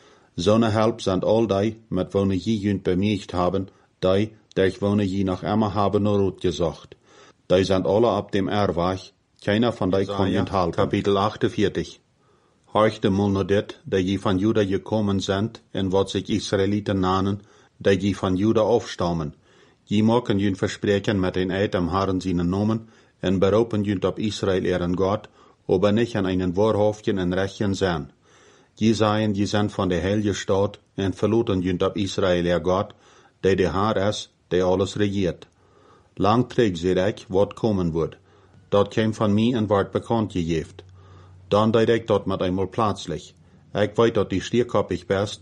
So ne Help sind all die, mit wo ne je jünd bemerkt haben, die, der ich wo ne je noch immer haben nur rot gesagt. Die sind alle ab dem Erwach, keiner von die kann jünd halten. Kapitel achtundvierzig. Horchte mul no dit, die je von Juda gekommen sind, en wat sich Israeliten nahen, die je von Juda aufstammen. Je maken jünd verspreken met een eid am Herren seinen Namen, en beroepen jünd op Israel ihren Gott, aber nicht an einen wahrhaftigen en rechten sein. Je seien, je sind von der heilige Stadt, en verloten jünd op Israel ihr Gott, der der Herr ist, der alles regiert. Lang trägt seht ich, wat kommen wird. Dat käm von mir en ward bekannt gegeft. Dann deed ik dat met einmal plötzlich. Ik weet dat die stierkoppig bist,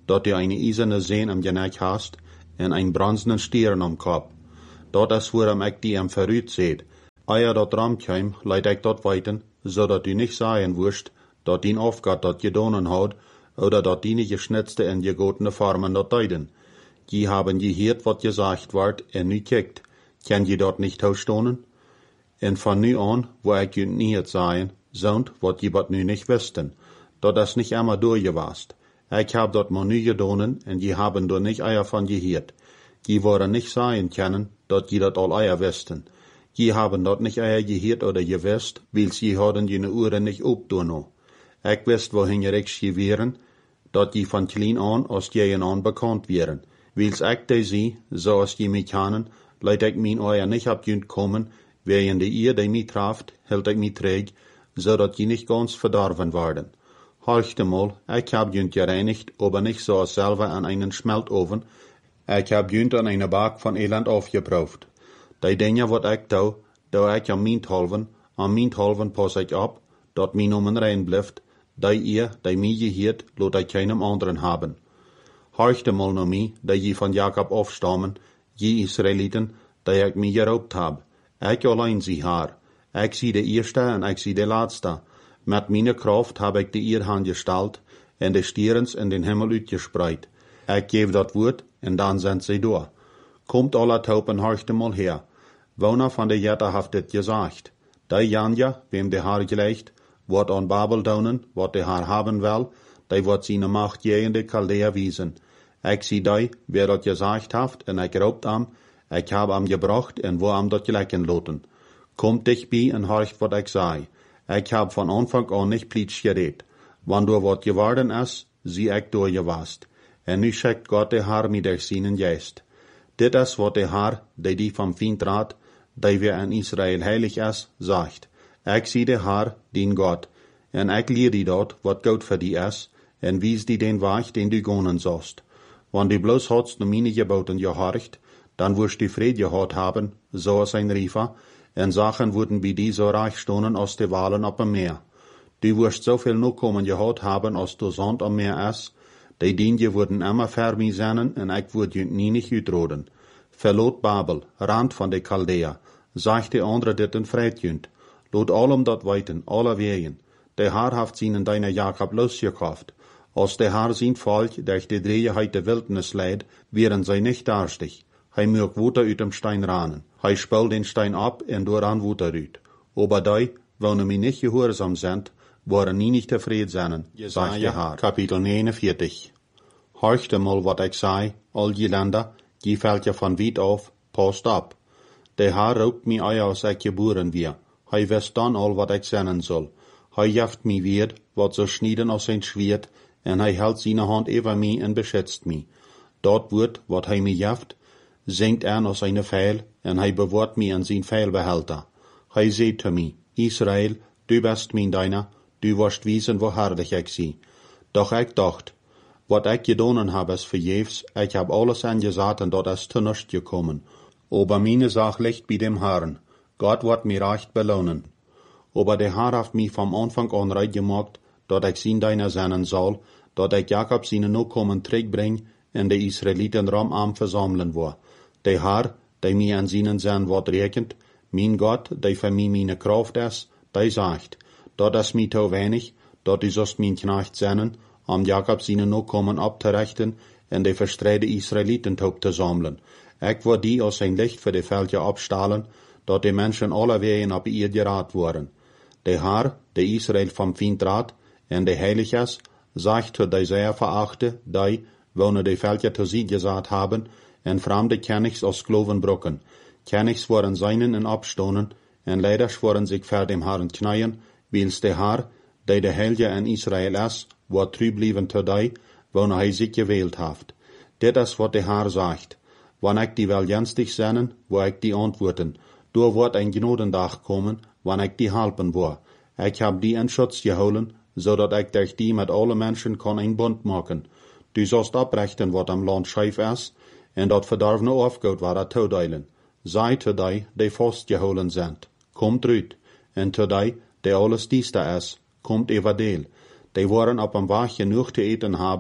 dort die eine eiserne Sehn am Geneck hast, en ein bronzenen Stieren am Kopf. Dort es worum ich die am verrüht seht. Eier dort ramkheim, leid ich dort weiten, so dat du nicht sagen wirst, dat din Aufgott dort gedonen hat, oder dat die nicht geschnitzte en gegotene Formen dort deiden. Die haben gehört, wat gesagt ward, en nu kickt. Kann je dort nicht ausstonen? En von nu an, wo ich je nicht sagen, sind, wat je bat nu nicht wüssten, dat es nicht immer durchgewast. Ich hab dort mal nu gedonen, en die haben dort nicht Eier von gehört. Die wollen nicht sagen können, dat je dat all Eier wüssten. Die haben dort nicht Eier gehört oder gewusst, weil sie hadden jene Uhren nicht obdoen. Ich wist wohin je rechts gewähren, dat die von klein an als jejen an bekannt wären. Weils ich de sie, so als die mich kennen, leid ich mein Eier nicht hab jünd kommen, während die ihr, die mich traft, hält ich mich träg, so dat die nicht ganz verdorben werden. Horchte mal, ich hab jünd gereinigt, aber nicht so als selber an einen Schmeltofen, ich hab jünd an eine Bak von Elend aufgebraucht. Die Dinge, wat ich tau, da ich am Minthalven, am Minthalven pass ich ab, dat mein Nomen rein blifft, die ihr, die mir gehört, lot ich keinem anderen haben. Horchte mal no mi, die je von Jakob aufstammen, je Israeliten, die ich mir geraubt hab. Ich allein sie haar. Ich sie de erste en ich sie de laatste. Met meine Kraft hab ich de ihr Hand gestalt, en de Stierens in den Himmel uitgespreid. Ich geb dat Wort, en dan sind sie da. Kommt alle Taupen horchte mal her. Wona von der Jette haft dit gesagt. Die Janja, wem de Haar gelegt, wat an Babel daunen, wat de Haar haben will, die wat seine Macht je in de Chaldea wiesen. Ich sie die, wer dat gesagt haft, en ich raubt am, ich hab am gebracht, en wo am dat gelecken loten. Kommt dich bi en horcht wat ich sei. Ich hab von Anfang an nicht plitsch geredet. Wann du wat geworden is, sie ich durchgewast. En nu schickt Gott de Haar mit durch seinen Geist. Dit is wat de Haar, die die vom Feind rat, die wir in Israel heilig is, sagt. Ich sie de Haar, den Gott, en ich leer die dort, wat gut für die is, en wies die den Weg, den du gonen sollst. Wann die bloß hatst nur meine Geboten gehorcht, dann wirst du Fried gehad haben, so als ein Riefer, en Sachen wurden wie die so reich stonen aus de Walen op dem Meer. Du wirst so viel Nachkommen gehad haben, als du Sand am Meer is, die Dinge wurden immer ver mir sein, en ich würde nie nicht utroden. Verlot Babel, Rand von de Chaldea, sagt de andere dit en Freitjünd. Lot allem dat weiten, alle wegen. De Haar haft seinen deiner Jakob losgekauft. Als de Haar zijn Volk durch de Dreieheit der Wildnis leid, wären sie nicht darstig. Hij mög Wuter uit dem Stein ranen. Hij spült den Stein ab en door an Wuter uit. Aber die, wonen mir nicht gehorsam sind, waren nie nicht tevreden zijn, sagt de Haar. Kapitel negenenveertig. Horchte mal wat ich sei, all die Länder, die fällt ja von weit auf, passt ab. De Haar raubt mi ei als ich geboren wir. Hij wist dann all wat ich sennen soll. Hij jaft mi weer, wat so schnieden als ein Schwert, en hij hält seine Hand über mi en beschützt mi. Dort wird, wat hij mi jaft, senkt er als eine Pfeil, en hij bewahrt mi an sein Pfeilbehälter. Hij seht zu mi, Israel, du bist mein Deiner, du wirst wiesen, wo herrlich ich sie. Doch ich dacht, wat ich gedonen hab es verjefs, ich hab alles angesagt und dort ist zu nichts gekommen. Aber meine Sach liegt bei dem Herrn. Gott wird mir recht belohnen. Aber der Herr hat mich vom Anfang an recht gemacht, dort ich sein Deiner sein soll, dort ich Jakob seine Nachkommen zurückbring, und die Israeliten Ramarm versammeln war. Der Herr, der mir an seinen sein Wort rechnet, mein Gott, der für mich meine Kraft ist, der sagt, dort ist mir zu wenig, dort ist es mein Knecht sein, um Jakob seine Nachkommen abzurechten und die verstreute Israeliten zu sammeln. Ich war die als ein Licht für die Felder abstahlen, dort die Menschen alle Wegen auf ihr gerat waren. Der Herr, der Israel vom Feind rat, und der heilig ist, sagt zu die sehr verachte, die, wohne die Felder zu sie gesagt haben, en fremde Königs aus Skloven brocken. Königs waren seinen in Abstonen, en leider schworen sich vor dem Herrn knien, weils der Herr, der der Heilige in Israel ist, war treu blieben zu die, wohne hij sich gewählt haft. Dit is wat der Herr sagt. Wann ich die wel jenstig sennen, wo ich die antworten. Du wird ein Gnodendach kommen, wann ich die halpen war. Ich hab die in Schutz geholen, so dat ich durch die mit alle Menschen kann ein Bund machen. Du sollst abrechten, wat am Land scheif ist, en dat verdorvene Aufgut war dat toedeilen. Sei zu die, die fastgeholen sind, kommt rüt, en zu die, die alles dieste ist, kommt evadeel. Die waren op am Weg genug te eten haben,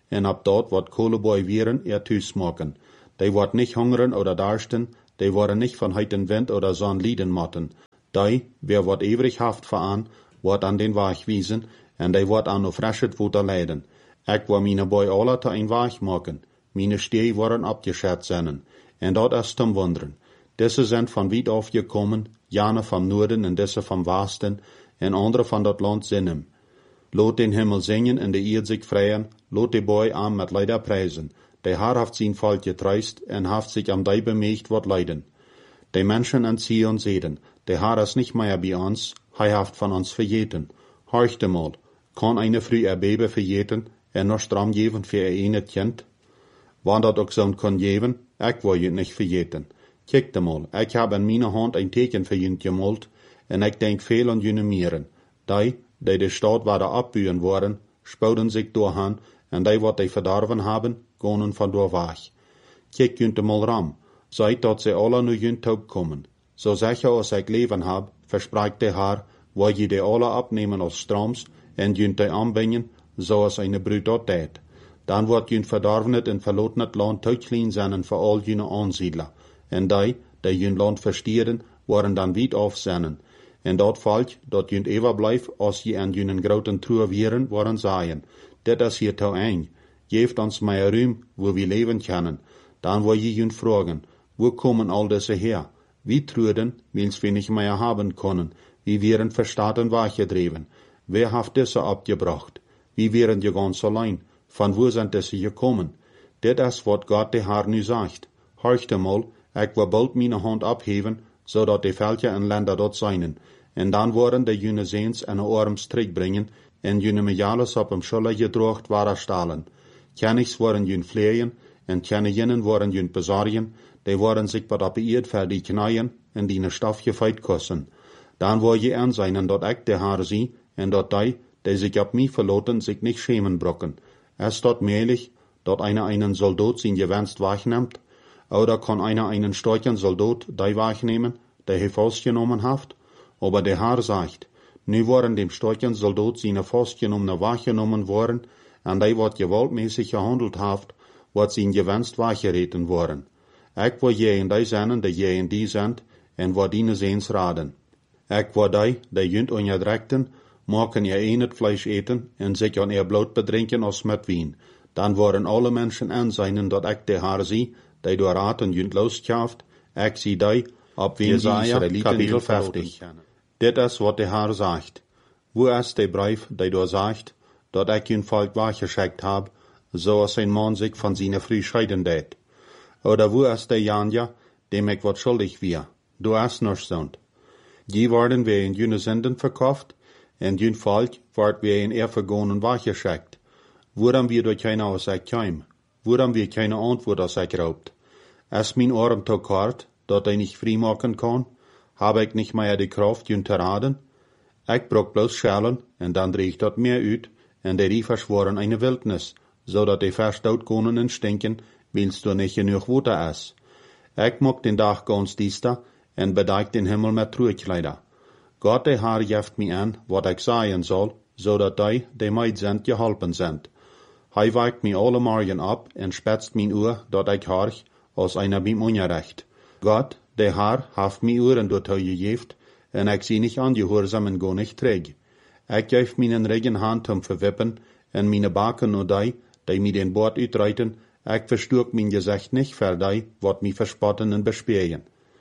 en ab dort wat Kohleboy vieren er thuis maken. Die wat nicht hungern oder darsten, die worden nicht von heiten Wind oder Sonn lieden motten. Die, wer wat ewig haft veraan, wat an den Weg wiesen, en die wat an no freshet Wuter leiden. Ik war meine Boy alle te ein Weg maken. Meine Stee worden abgeschert sennen. En dat is zum Wundern. Diese sind von weit auf gekommen, jane vom Norden en diese vom Westen, en andere von dat Land Sinnem. Lot den Himmel singen en de Erde sich freien, lot de Boy am met Leider preisen. Der Herr haft sein Volk getreist en haft sich am Dei bemächt wat leiden. Die Menschen an Zion sehen, der Herr ist nicht mehr bei uns, hei haft von uns verjeten. Horchte mal, kann eine früh erbebe verjeten, en noch stram geben für er eine Kind? Wann dat auch so kann geben, ich will jüt nicht verjeten. Kijkt mal, ich hab in meiner Hand ein Teken für jüt gemalt, en ich denk viel an jüne Mieren. Die, die de Stadt waren abbühen worden, spouden sich doorhan, en die wat die verdorven haben, gonen van door weg. Kijk jünt mal ram, seit dat sie alle nu jünt taub kommen. So sicher als ich leven hab, verspreekt der Herr, wo je die alle abnehmen als Stroms, en jünt die anbringen, so als eine Brüd dat deed. Dan wordt jünt verdorvenet en verlotenet land tuitlien zijn voor al jüne aansiedler. En die, die jünt land verstieren, worden dan weit aufsennen. En dat valt, dat jünt ever blijf, als je aan jünen groten truhe vieren, worden zaaien. Dit is hier te eng. Geeft ons meer ruim, wo wir leben können. Dan wil je jünt fragen, wo kommen all diese her? Wie truden, wils wir nicht mehr haben können, wie wären verstaten weggedreven. Wer hat diese abgebracht? Wie wären die ganz allein? Von wo sind diese gekommen? Dit is wat Gott der Herr nu sagt. Horchte mal, ich will bald meine Hand abheben, so dat die Völker en Länder dort seien. En dan worden de jüne Seens en Orms terugbringen, en jüne Mejales op hem Schulle gedrocht waren stalen. Kennigs worden jün fleeien, en kenniginnen worden jün bezorgen, die worden sich wat op de eerd die knaaien, en die ne Stoff gefeit kosten. Dan wil je aan zijn dat ik de Herr zie, en dat die, die sich op mij verloten, sich nicht schämen brocken. Es dort mehlig, dat einer einen Soldat sein gewenst wahrnimmt, oder kann einer einen starken Soldat die wahrnehmen, der er festgenommen haft, aber der Herr sagt, nu worden dem starken Soldat seine festgenommene wahrgenommen worden, en die wat gewaltmäßig gehandelt haft, wat sein gewenst wahrgereten worden. Ik wil je in die zijn, die je in die zijn, en wat die zeens raden. Ik wil die, die junt onjedrekten, maken je een het Fleisch eten, en zich aan ihr bloot bedrinken als met wien. Dan worden alle mensen aan zijn dat ik de Herr zie, die door raten junt lostschaft, ik zie die, op wie Jesaja, kapitel vijftig. Dit is wat de Herr sagt. Wo is de brief, die door sagt, dat ik junt volk weggeschickt heb, zoals een man zich van zijn vrouw scheiden deed? Oder wo is de Janja, dem ik wat schuldig weer? Du is nog zond. Die worden wir in jüne Sünden verkauft, en jün Volk wordt wir in er vergonen weggeschickt. Woran wir durch keine Aussage kämen? Woran wir keine Antwort aus euch raubt? Ist mein Arm zu kort, dat ich nicht frei machen kann? Habe ich nicht mehr die Kraft, jün zu raden? Ich brauch bloß Schellen, en dann dreh ich dat mehr uit, en die Riefers waren eine Wildnis, so dat die Vers dood konen en stinken, wils du nicht genug Water is. Ich mag den Tag ganz diester, en bedeik den Himmel met Truhkleider. Gott der Herr jeft mich an, wat ich sagen soll, so dat die, die meid sind, geholpen sind. Hij weikt mich alle Morgen ab en spetzt mein Ohr, dat ich horch, als einer beim Unrecht. Gott, der Herr, haft mich Ohren dort gegeft, en ich sie nicht angehorsam en go nicht träg. Ich gef meinen regen Hand um verwippen, en meine Baken und die, die mir den Bord uitreiten, ich versturk mein Gesicht nicht für die, wat mich verspotten en bespähen.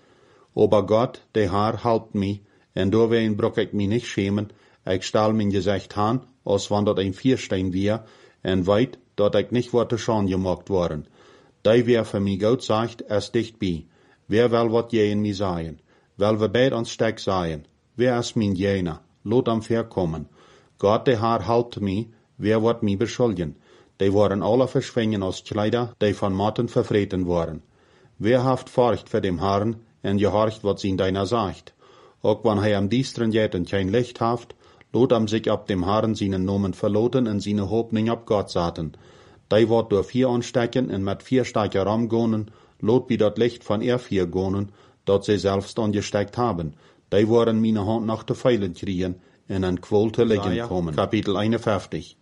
Aber Gott, der Herr, halpt mich, en doorween brok ich mich nicht schämen, ich stahl mein Gesicht an, als wann dat ein Vierstein wär, en weit, dat ich nicht wat te Schand gemacht worden. Die wer für mich Gott sagt, ist dicht bei. Wer will wat je in mich sagen? Will wir beid ans Steck sagen? Wer ist mein Jener? Lot am verkommen. Gott, der Herr, halt mich, wer wat mich beschuldigen? Die waren alle verschwingen als Kleider, die von Matten verfreten waren. Wer haft Furcht für dem Herrn, en gehorcht, wat sie deiner sagt? Auch wann hij am diesteren Jäten kein Licht haft, lot am sich ab dem Herrn seinen Nomen verloten en seine Hoffnung ab Gott saten. Die wird durch vier anstecken en met vier starke Ram gonen, lot wie dat Licht von er vier gonen, dat sie selbst angesteckt haben. Die worden meine Hand nach de Pfeilen kriegen en en Quol te liggen kommen. Kapitel einundfünfzig.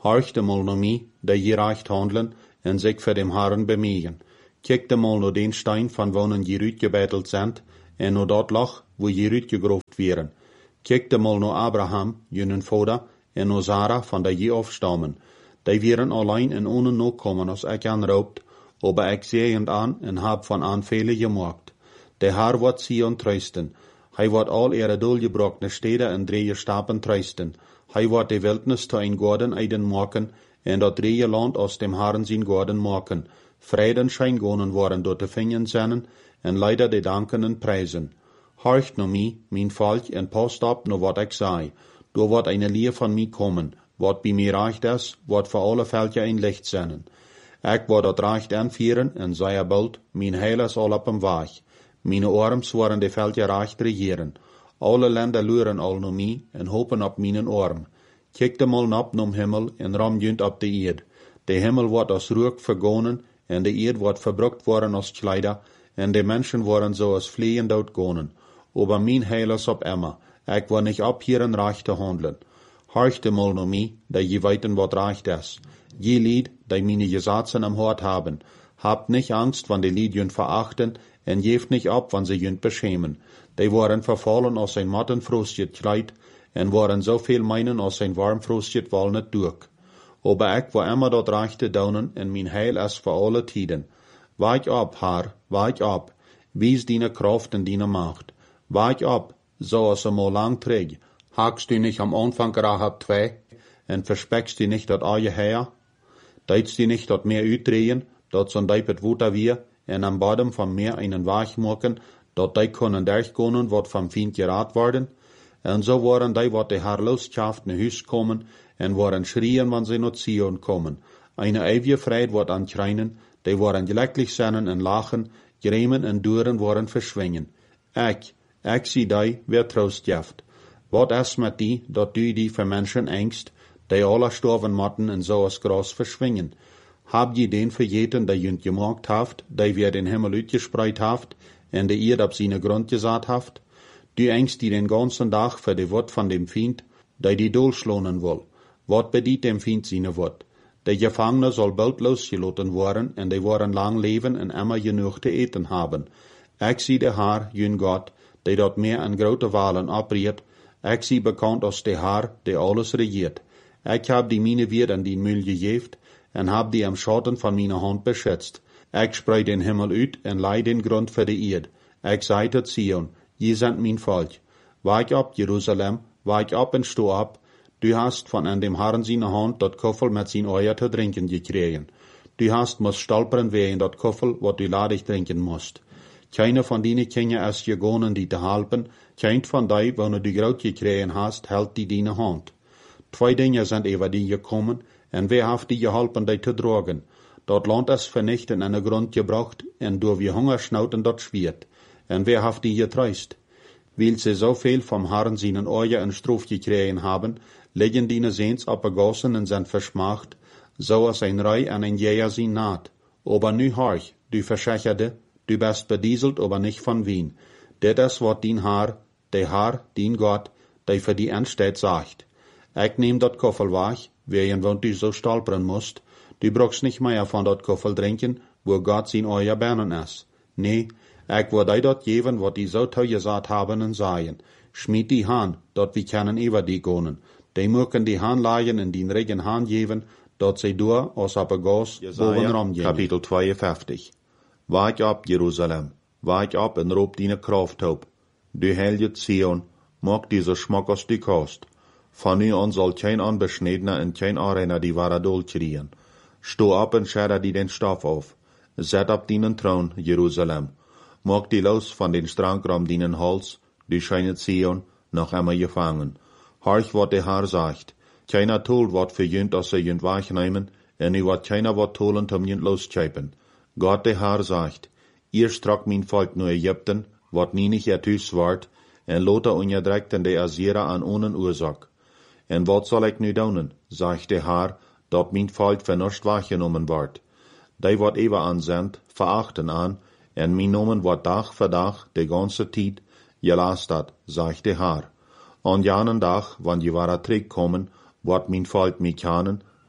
Horcht mal no mi, der je recht handelen en sich für dem Herren bemühen. Kijkt mal no den Stein, van wonen je uitgebetteld sind, en no dat Loch, wo je uitgegroft wären. Kijkt mal no Abraham, jenen Vater, en no Sarah, van der je afstammen. Die wären allein en ohne no kommen, als ik aanroopt, aber ik sehend an en hab van aanvelen gemaakt. Der Herr wordt Sion trösten. Hij wordt al ihre doelgebrochene steden en dreie stapen trösten. Hij wordt de wildnis te een Gordon eiden maken, en dat dreie land aus dem Herrn zijn Gordon maken. Vreden schijn gonen worden door de vingen zennen, en leider de danken en prijzen. Horcht no mi, mijn volk, en past op no wat ik zei. Door wordt eine Leer van mi komen, wat bij mij recht is, wordt voor alle veltje een licht zennen. Ik word dat recht aanvieren, en zei er bald, mijn heil is al op hem weg. Mijn arms worden de veltje recht regieren. Alle landen luren al no mi, en hopen op mijn arm. Kijk de mal op nom Himmel, en ram junt op de eerd. De Himmel wordt als rook vergonen, en de eerd wordt verbrukt worden als kleider, en de mensen worden zo als vleeën doodgonen. Aber mijn heil is op Emma. Ik wil niet op hier een recht te handelen. Horcht de mal no mi, dat je weten wat recht is. Je lied, die meine Gesetze am Hort haben. Habt nicht Angst, wann die Lied jünt verachten, en geeft nicht ab, wann sie jünt beschämen. Die waren verfallen aus ein matten frostet Kleid, en waren so viel meinen aus ein warm frostet Walnut durch. Aber ik wil immer dat rechte daunen, en mijn heil is voor alle tiden. Wijk op, Herr, wijk op. Wies dine Kraft en dine Macht. Wijk op, zoals er mal lang träg. Hakst du nicht am Anfang Rahab zwei, en verspekst du nicht dat aje her? Deitst du nicht dat Meer uitdrehen, dat son deipet wuter wir, en am Bodem vom Meer einen Weg maken, dat die kunnen durchkonen, wat vom Feind geraad worden? En so waren die, wat de Herrlooschaft ne Huis kommen, en waren schrien, wann sie not Zion kommen. Eine ewige Freude wordt ankreinen, die waren glücklich zijn en lachen, gremen en duren waren verschwingen. Ik, ik zie die, wer troost jaft. Wat is met die, dat du die voor mensen engst, die alle sterven matten en zo als gras verschwingen? Hab je den vergeten, die junt gemaakt haft, die weer den Himmel uitgespreid haft, en de eerd op zijn grond gezaad haft? Du engst die den ganzen Tag für de Wort van dem Feind, die die doolschlonen wil. Wat bediet dem Feind seine Wort? De Gefangene soll bald losgelaten worden, en die worden lang leven en immer genoeg te eten haben. Ik zie de Haar, jun Gott, die dat meer en grote walen abriet. Ik zie bekend als de Haar, die alles regiert. Ik heb die mine weer in die Müll gegeven, en heb die am Schatten van mijn hand beschützt. Ik spreid den Himmel uit, en leid den Grund für de Eerd. Ik zei tot Sion, je sind mein Volk. Wijk op, Jerusalem, wijk op en sto op. Du hast von an dem Herrn seine Hand dat Koffel mit sein Eier zu trinken gekriegen. Du hast muss stolpern wegen dat Koffel, wat du ladig trinken musst. Keine von dine Kinder ist gegangen, die te helpen, kein von die, wanneer du groot gekriegen hast, hält die dine Hand. Zwei Dinge sind über die gekommen, en wer hat die geholpen, die zu tragen? Dat Land ist vernichten in den Grund gebracht, en door wie Hunger schnauten dat schwiert. En wer hat die getreust? Weil sie so viel vom Herrn seinen Eier en Strof gekriegen haben, liggen die Seens abgegossen und sind verschmacht, so als ein Rei an ein Jäger sie naht. Aber nu horch, du Verschächerte, du bist bedieselt, aber nicht von Wien. Dit is wat dien Haar, de Haar, dien Gott, die für die Endsteht sagt. Ik neem dat Koffel weg, wegen want du so stolpern musst. Du brauchst nicht mehr von dat Koffel trinken, wo Gott sein Eier bernen is. Nee, ik wil die dat geven, wat die so teuer gesagt haben en sagen. Schmied die Haan, dat wir können über die gonen. Die mögen die Haan leihen in den regen Haan geben, dat sie door aus Apagas bovenram gehen. Kapitel zweiundfünfzig. Wijk op, Jerusalem, wijk op en roep dine kraft op. Du heilige Zion, mag diese Schmack aus die Kost. Van nu an soll kein Anbeschneidener en kein Anrenner die wahre Dol kriegen. Sto op en schäder die den Stoff auf. Zet op dienen Thron, Jerusalem. Mag die los van den Strangram dienen Hals, du scheine Zion, noch immer gefangen. Horch, wat de Herr sagt. Keiner tolt wat für jünt, als sie jünt wegnehmen, en nu wat keiner wat tolen, um jünt loskeipen. Gott de Herr sagt, ihr strak mein Volk nur Ägypten, wat nie nicht ertüs wart, en lote ungedreckten de Assyrer an ohnen Ursache. En wat soll ik nu doen, sagt de Herr, dat mein Volk vernuscht wahrgenommen ward. Die wat ever ansendt, verachten an, en mein Nomen wat Tag für Tag, de ganze Tijd, gelastet, sagt de Herr. An janen Tag, wann die wahre Trick kommen, wat mein Volk mich kennen,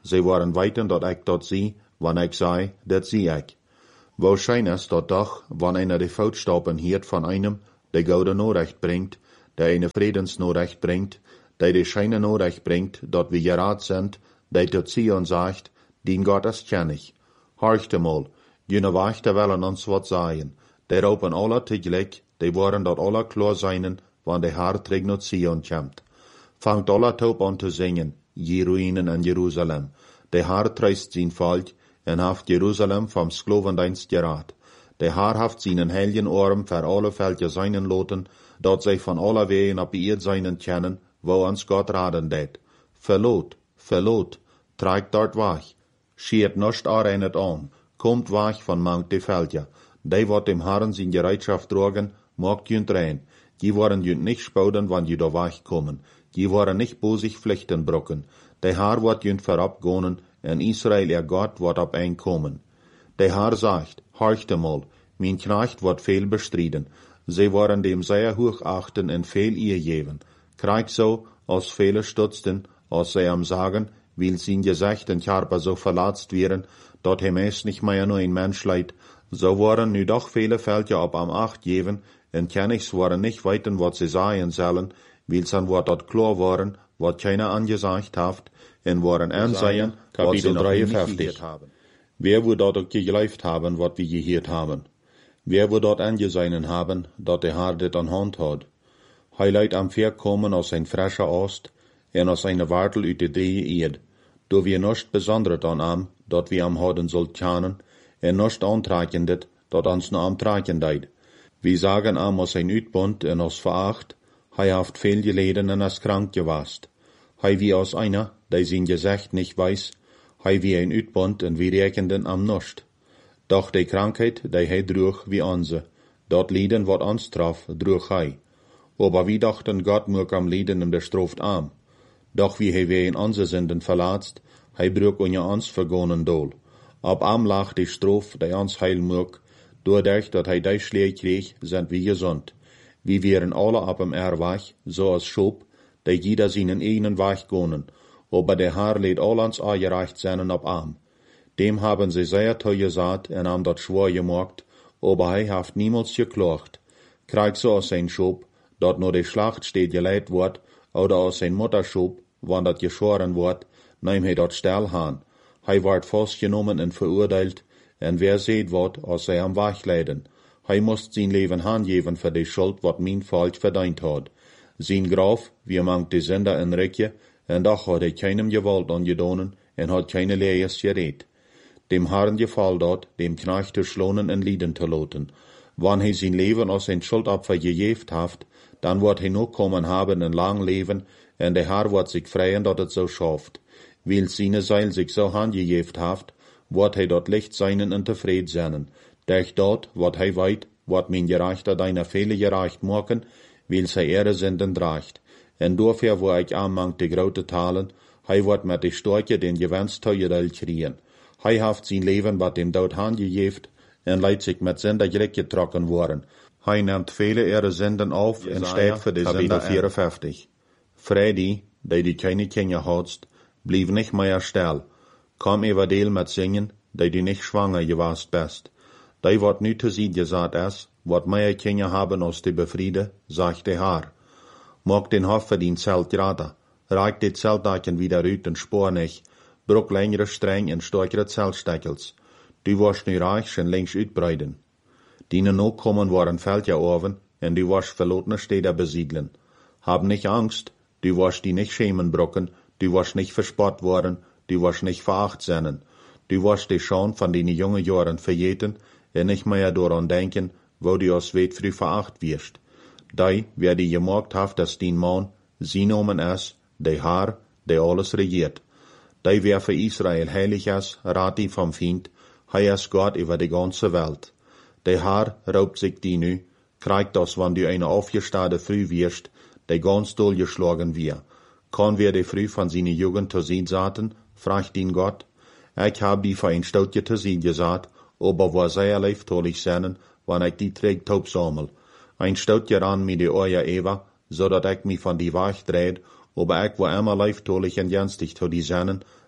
sie waren weten dat ik dat zie, wanneer ik zei, dat zie ik. Waarschijnlijk dat doch, wanneer einer de voetstappen hiert van einem, de gouden Nachricht brengt, der eine Friedensnachricht brengt, der de scheine Nachricht brengt, dat wir gerat sind, der tot Zion sagt, dien Gott ist kennig. Horchte mal, jene Wachte willen uns wat sagen, der roepen alle tegelijk, die worden dat alle klar seinen, wann der Herr terug naar Zion komt. Fangt alle taub an te zingen, je ruïnen in Jerusalem. Der Herr treist zijn volk, en haft Jerusalem vom Sklovendienst gerat. Der Herr haft seinen heiligen Arm für alle Völker seinen loten, dat zij van alle wegen op eerd seinen kennen, wo uns Gott raden deed. Verlot, verlot, tragt dort wach. Schiert nicht areinet an, kommt wach von mangt de Völker. Die wat dem Herrn sin Bereitschaft drogen, macht jünt rein. Die waren jünt nicht spouden, wann die da wach kommen. Die waren nicht bosig Pflichten brocken. Der Herr wat jünt verabgonen, en Israel ihr Gott wat ab einkommen. Der Herr sagt, horchte mal, mein Knecht wird viel bestriden. Sie waren dem sehr hochachten en viel ihr geben. Krieg so, als viele stutzten, als sie am sagen, will sein Gesicht und Körper so verlatzt werden, dort hem es nicht mehr nur ein Mensch leid, so waren nu doch viele Völker ab am Acht geben, en Königs waren nicht weiten, wat sie sagen sollen, weil san wat dort klar waren, wat keiner angesagt haft, en waren ansehen, wat sie noch nicht gehört haben. Wer wo dort auch geglaubt haben, wat wir gehört haben? Wer wo dort angesehen haben, dat der Herr dit an Hand hat? Hij leidt am Ver kommen aus ein frischer Ost, en aus einer Wartel uit de dreie Erd, do wir nicht besonders an am, dat wir am Hoden sollt kennen, en nicht antrekendet, dat ans no am treken deid. Wir sagen am aus ein Utbund en aus Veracht, hij haft viel geleden en as krank gewast. Hij wie aus einer, der sein Gesicht nicht weiß, hij wie ein Utbund en wir rekenden am nicht. Doch die Krankheit, die hij droeg wie onze, dat Lieden wat ons traf, droeg hij. Aber wir dachten, Gott mög am Lieden in der Stroft arm. Doch wie hij wir in onze Sünden verlatzt, hij brug unja ons vergonen dol. Ab am lag die Strof, die ons heil mög, doordat dat hij die Schläge kreeg, sind wir gesund. Wir wären alle ab am Erwach, so als Schop, die jeder seinen eigenen Weg gonen, aber der Herr lädt all ans angereicht seinen ab am. Dem haben sie sehr teuer gesagt en am dat schwor gemacht, aber hij haft niemals geklacht. Krieg so aus sein Schop, dat nur die Schlacht steht geleit wordt, oder aus sein Mutterschop, wann dat geschoren wordt, neem hij dat stel haan. Hij wordt vastgenommen en verurteilt, en wer seht wat, als hij am Wach leiden. Hij moest zijn leven handgeven voor die schuld wat mijn volk verdient had. Zijn Graf, wie mangt die Sünder in Rikje, en doch had hij keinem Gewalt angedonen, en had keine Lees gereed. Dem Herrn gefall dat, dem Knecht te schlonen en lieden te loten. Wann hij zijn leven als een Schuldopfer gejeft haft, dan wordt hij nog kommen haben een lang leven, en de Herr wordt zich freien dat het zo schafft. Weil seine Seil sich so handgejeft haft, wordt hij dat licht seinen en tevreden zijn. Durch dat, wat hij weet, wordt mijn gerechter deiner Fehler gerecht maken, weil zij ihre Sünden draagt. En dafür, wo ik aanmangt de grote talen, hij wordt met de storke den gewenst teuerdeel kriegen. Hij haft zijn leven wat dem dood handgejeft, en leidt zich met Sünder gelijk getrokken worden. Hij neemt vele ihre Sünden auf en steht für die Sünder vierundvijftig. Freddy, die die keine Kinder hadst, blieb nicht mehr still. Komm everdeel met zingen, die du nicht schwanger gewast bist. Die wat nu te zien gesagt is, wat mehr Kinder haben als die befriede, sagt der Herr. Mag den Hof für den Zelt gerade, reik die Zeltdaken wieder uit en spoor nicht, brok längere streng en stärkere Zeltsteckels. Du warst nu reich schon längst uitbreiden. Dine noch kommen waren Felder oven, en du warst verlotene Städte besiedeln. Hab nicht Angst, du warst die nicht schämen brocken, du warst nicht verspott worden, du warst nicht veracht seinen. Du warst die schon von den jungen Jahren verjeten, en nicht mehr daran denken, wo du aus weit früh veracht wirst. Die, wer die gemerkt haft, dass din Mann, sie nomen es, der Herr, der alles regiert. Die, wer für Israel heilig ist, rat die vom Feind, hij ist Gott über die ganze Welt. Der Herr raubt sich die nu, kriegt das, wann du eine aufgestade früh wirst, der ganz doll geschlagen wir. Kann wer die früh von seiner Jugend zu sehen saten, fragt ihn Gott. Ich hab die für ein Stoutje zu sehen gesagt, aber war sehr leiftolig sein, wann ich die trägt taub sammel. Ein Stoutje ran mir die Ohr Eva, so dat ich mich von die Wach dreht, aber ich war immer leiftolig en jenstig zu die Sennen,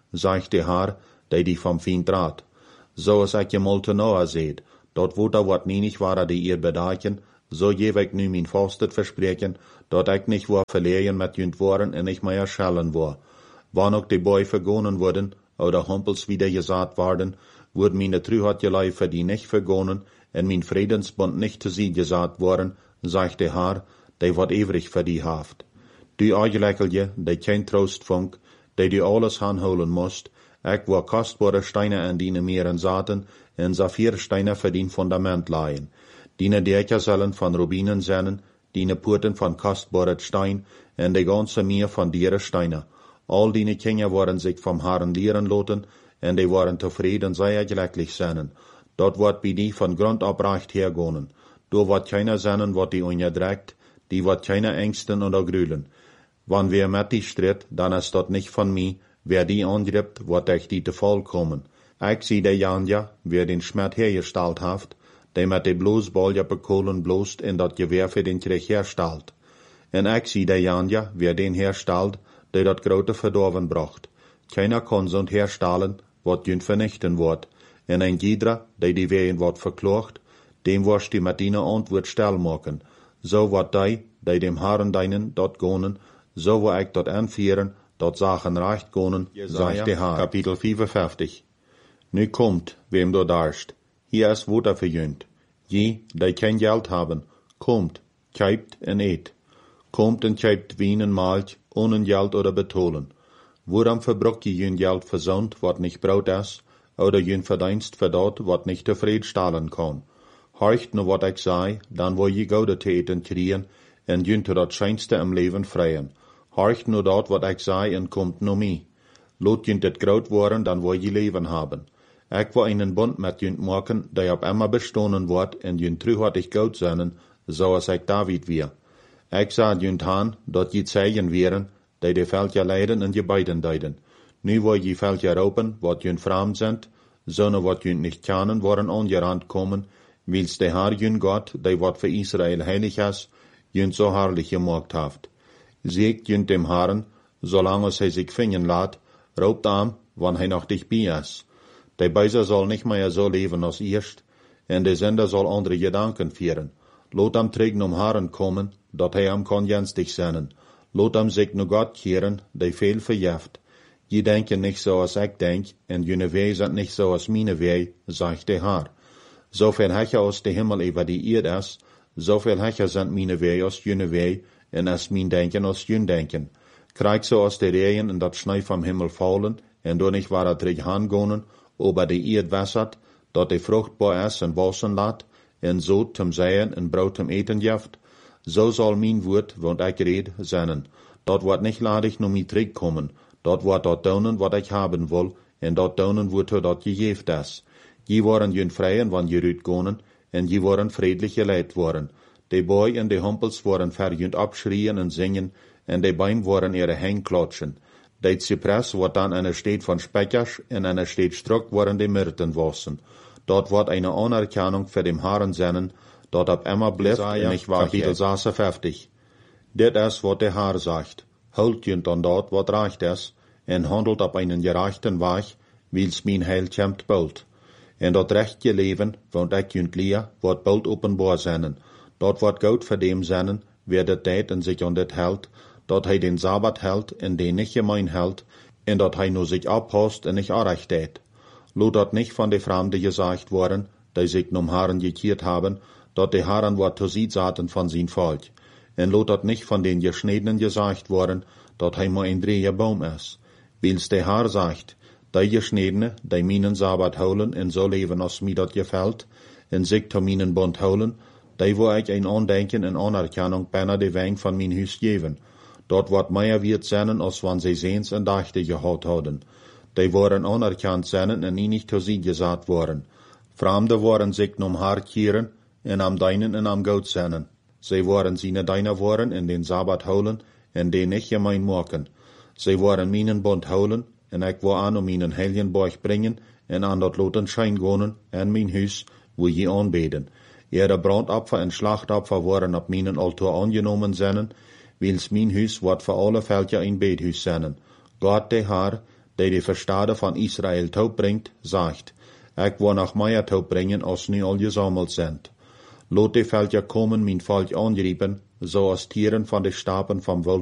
sagt de Haar, die die vom Feind draht. So als ik je mal te nahe seht, dort wo da wat nienig war, die ihr bedaken, so jew ik nu mijn vastet verspreken, dat ik nicht war verlegen met jünt waren en ich mehr schellen war. Wann ook die Boy vergonen worden, oder Humpels wieder gesaat worden, wurd meine Trühatjelei für die nicht vergonen, en mijn Friedensbund nicht zu sie gesaat worden, sagt de Haar, die wat ewig für die haft. Du Eigeleckelje, die kein Trost funk, die du alles hanholen musst, ik wo kostbare Steine an dine Meeren zaten, en Saphirsteine für din Fundament leihen. Dine Dächer sollen von Rubinen sein, dine Purten von kostbare Stein, en de ganze Meer von diere Steine. All dine Kinder waren sich vom Herrn lehren loten, en die waren tevreden, sei glücklich sein. Dort wird bei die von Grund ab recht hergonen. Du wird keiner sein, wat die unterdrückt, die wird keiner ängsten oder grülen. Wann wer mit die stritt, dann ist dort nicht von mi, wer die angribt, wird euch die te voll kommen. Ich sieh de Janja, wer den Schmerz hergestellt haft, der mit de bloß Bolja bekohlen bloßt in dat Gewehr für den Krieg herstellt. En ich sieh de Janja, wer den herstellt, der dat grote verdorven bracht. Keiner kann so herstellen, wat jünt vernichten wird. En ein jeder, der die Wehen wird verklocht, dem wirst die mit deiner Antwort stell machen. So wat die, die dem Herren deinen dort gonen, so wo ich dort anführen, dort Sachen recht gonen, sagt der Herr. Kapitel vierundfünfzig. Nu kommt, wem du darst. Hier ist Wutter verjünt. Je, die kein Geld haben, kommt, kauft en eet. Kommt en kauft Wein en Malch, ohne Geld oder betolen. Woran verbrucht je jün Geld versont, wat nicht braut is, oder jün Verdienst verdort, wat nicht zufriedenstellen kann. Horcht nur wat ich sei, dann wo je Goude te eten kriegen, en jün te dat scheinste im Leben freien. Horcht nur dort, wat ich sei, en kommt no mi. Lot jünt et groot worden, dann wo je Leben haben. Ich wo einen Bund mit jünt machen, der ab immer bestohnen wird, en jünt trühartig Gott seinen, so als ich David wir. Ich sah jünt han, dort je Zeichen wären, die de Veld ja leiden en je beiden deiden. Nu wo je Veld ja ropen, wat jünt fremd sind, sonne wat jünt nicht kennen, worden angerannt kommen, wils de Herr jünt Gott, die wat für Israel heilig is, jünt so herrlich gemacht haft. Seegt jünt dem Herrn, solange es sich finden lässt, raubt am, wann hij noch dich bei is. Der Beiser soll nicht mehr so leben als erst, en der Sender soll andere Gedanken führen. Lot am trägen um Herren kommen, dat hij am kann jenstig sein. Lot am sich nur Gott kehren, der viel verjeft. Je denken nicht so als ich denk, en jene Weh sind nicht so als meine Weh, sagt der Herr. So viel Hecher aus der Himmel über die Erde ist, so viel Hecher sind meine Weh als jene Weh, en as mein Denken als jün Denken. Krieg so aus der Regen en dat Schnee vom Himmel fallen, en du nicht war er hangonen, ober die Erde wässert, dat die fruchtbar ist en wassen lat, en so zum Säen en Brot zum Eten jeft, so soll mein Wort, wond ich red, sein. Dort wird nicht ladig nur mi Trick kommen, dort wird dort daunen, wat ich haben will, en dort daunen wird dort gejeft is. Je waren jün freien, wann je rüt gonen, en je waren friedlich geleid worden. De Boy en de Humpels waren verjünt abschrien en singen, en de Beim waren ihre Hängklatschen. De Zypress wordt dan eine Steed van Speckers en eine Steed Struck waren de Myrten wassen. Dort wordt eine Anerkennung für dem Herrn sennen, dort ab immer blieft en ich war Kapitel sechsundfünfzig. Dit is wat der Herr sagt. Holt jünt an dort wat reicht es, en handelt op einen gerechten Weg, wils mein Heil kämmt bald. En dat rechtje leven, want ik jünt leer, wordt bald openbaar zijn. Dat wordt goud voor dem zijn, wer dat deed en zich aan dit held, dat hij den Sabbat held en den nicht gemein held, en dat hij nur sich abpasst en nicht arecht deed. Lo dat nicht von de Fremden gesagt worden, die sich nom Herren gekiert haben, dat de Herren wat zu sie zaten von sein Volk. En lo dat nicht von den Geschniedenen gesagt worden, dat hij maar ein dreher Baum is. Wils de Herr sagt, die Geschniedene, die meinen Sabbat holen en so leven als mir dat gefällt, en sich zu meinen Bund holen, die wo ich ein Andenken en Anerkennung bijna de Weng von mein Hus geven. Dort wat mehr wird sein, als wann sie sehens en Dachte gehad hadden. Die waren anerkannt sein en nie nicht zu sie gesagt worden. Fremde waren sich nom Haar kehren, en am deinen en am Gott sein. Sie waren seine deiner waren en den Sabbat holen, en den nicht gemein machen. Sie waren meinen Bund holen, en ich war an um meinen heiligen Borg bringen, en an dat loten Schein gonen, en mein Hus, wo je anbeten. Ihre Brandopfer en Schlachtopfer waren op meinen Altar angenommen sein, wils mein Hus wat für alle Völker ein Bethus sein. Gott der Herr, der die Verstade van Israel taub bringt, sagt, ik wil noch mehr taub bringen, als nu al gesammelt sind. Lot die Völker kommen, mein Volk angreifen, so als Tieren von de Stapen vom Wild